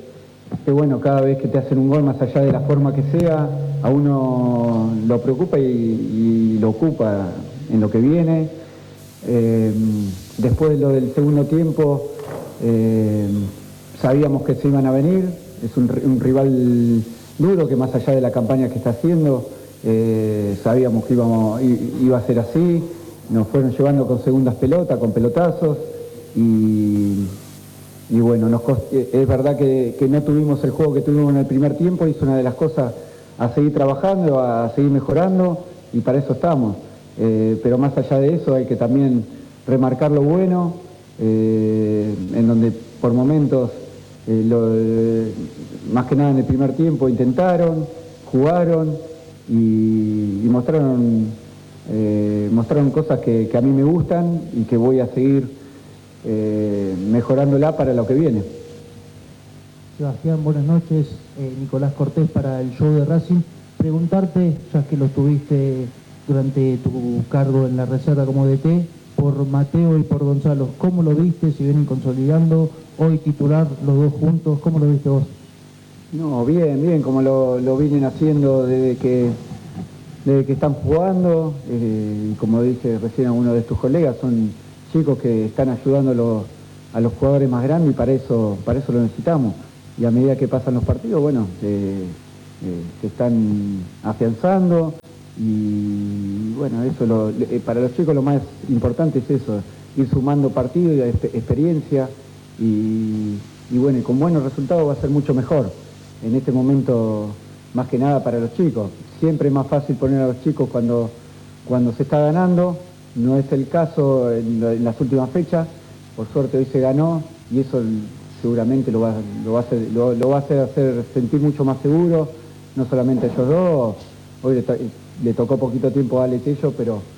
S17: que bueno, cada vez que te hacen un gol, más allá de la forma que sea, a uno lo preocupa y, y lo ocupa en lo que viene. Eh, después de lo del segundo tiempo, eh, sabíamos que se iban a venir, es un, un rival duro que más allá de la campaña que está haciendo, eh, sabíamos que íbamos, iba a ser así, nos fueron llevando con segundas pelotas, con pelotazos y... Y bueno, nos cost... es verdad que, que no tuvimos el juego que tuvimos en el primer tiempo y es una de las cosas a seguir trabajando, a seguir mejorando y para eso estamos. Eh, pero más allá de eso hay que también remarcar lo bueno, eh, en donde por momentos, eh, lo, eh, más que nada en el primer tiempo, intentaron, jugaron y, y mostraron, eh, mostraron cosas que, que a mí me gustan y que voy a seguir Eh, mejorándola para lo que viene.
S19: Sebastián, buenas noches. Eh, Nicolás Cortés para el show de Racing. Preguntarte, ya que lo tuviste durante tu cargo en la reserva como D T, por Mateo y por Gonzalo, ¿cómo lo viste? Si vienen consolidando, hoy titular los dos juntos, ¿cómo lo viste vos?
S17: No, bien, bien, como lo, lo vienen haciendo desde que, desde que están jugando, eh, y como dije recién a uno de tus colegas, son chicos que están ayudando a los, a los jugadores más grandes y para eso, para eso lo necesitamos. Y a medida que pasan los partidos, bueno, eh, eh, se están afianzando y bueno, eso lo, eh, para los chicos lo más importante es eso, ir sumando partidos y experiencia y, y bueno, y con buenos resultados va a ser mucho mejor. En este momento, más que nada para los chicos. Siempre es más fácil poner a los chicos cuando, cuando se está ganando. No es el caso en, en las últimas fechas, por suerte hoy se ganó y eso seguramente lo va, lo va, a, hacer, lo, lo va a hacer, hacer sentir mucho más seguro, no solamente a ellos dos, hoy le, to le tocó poquito tiempo a Ale Tello, pero,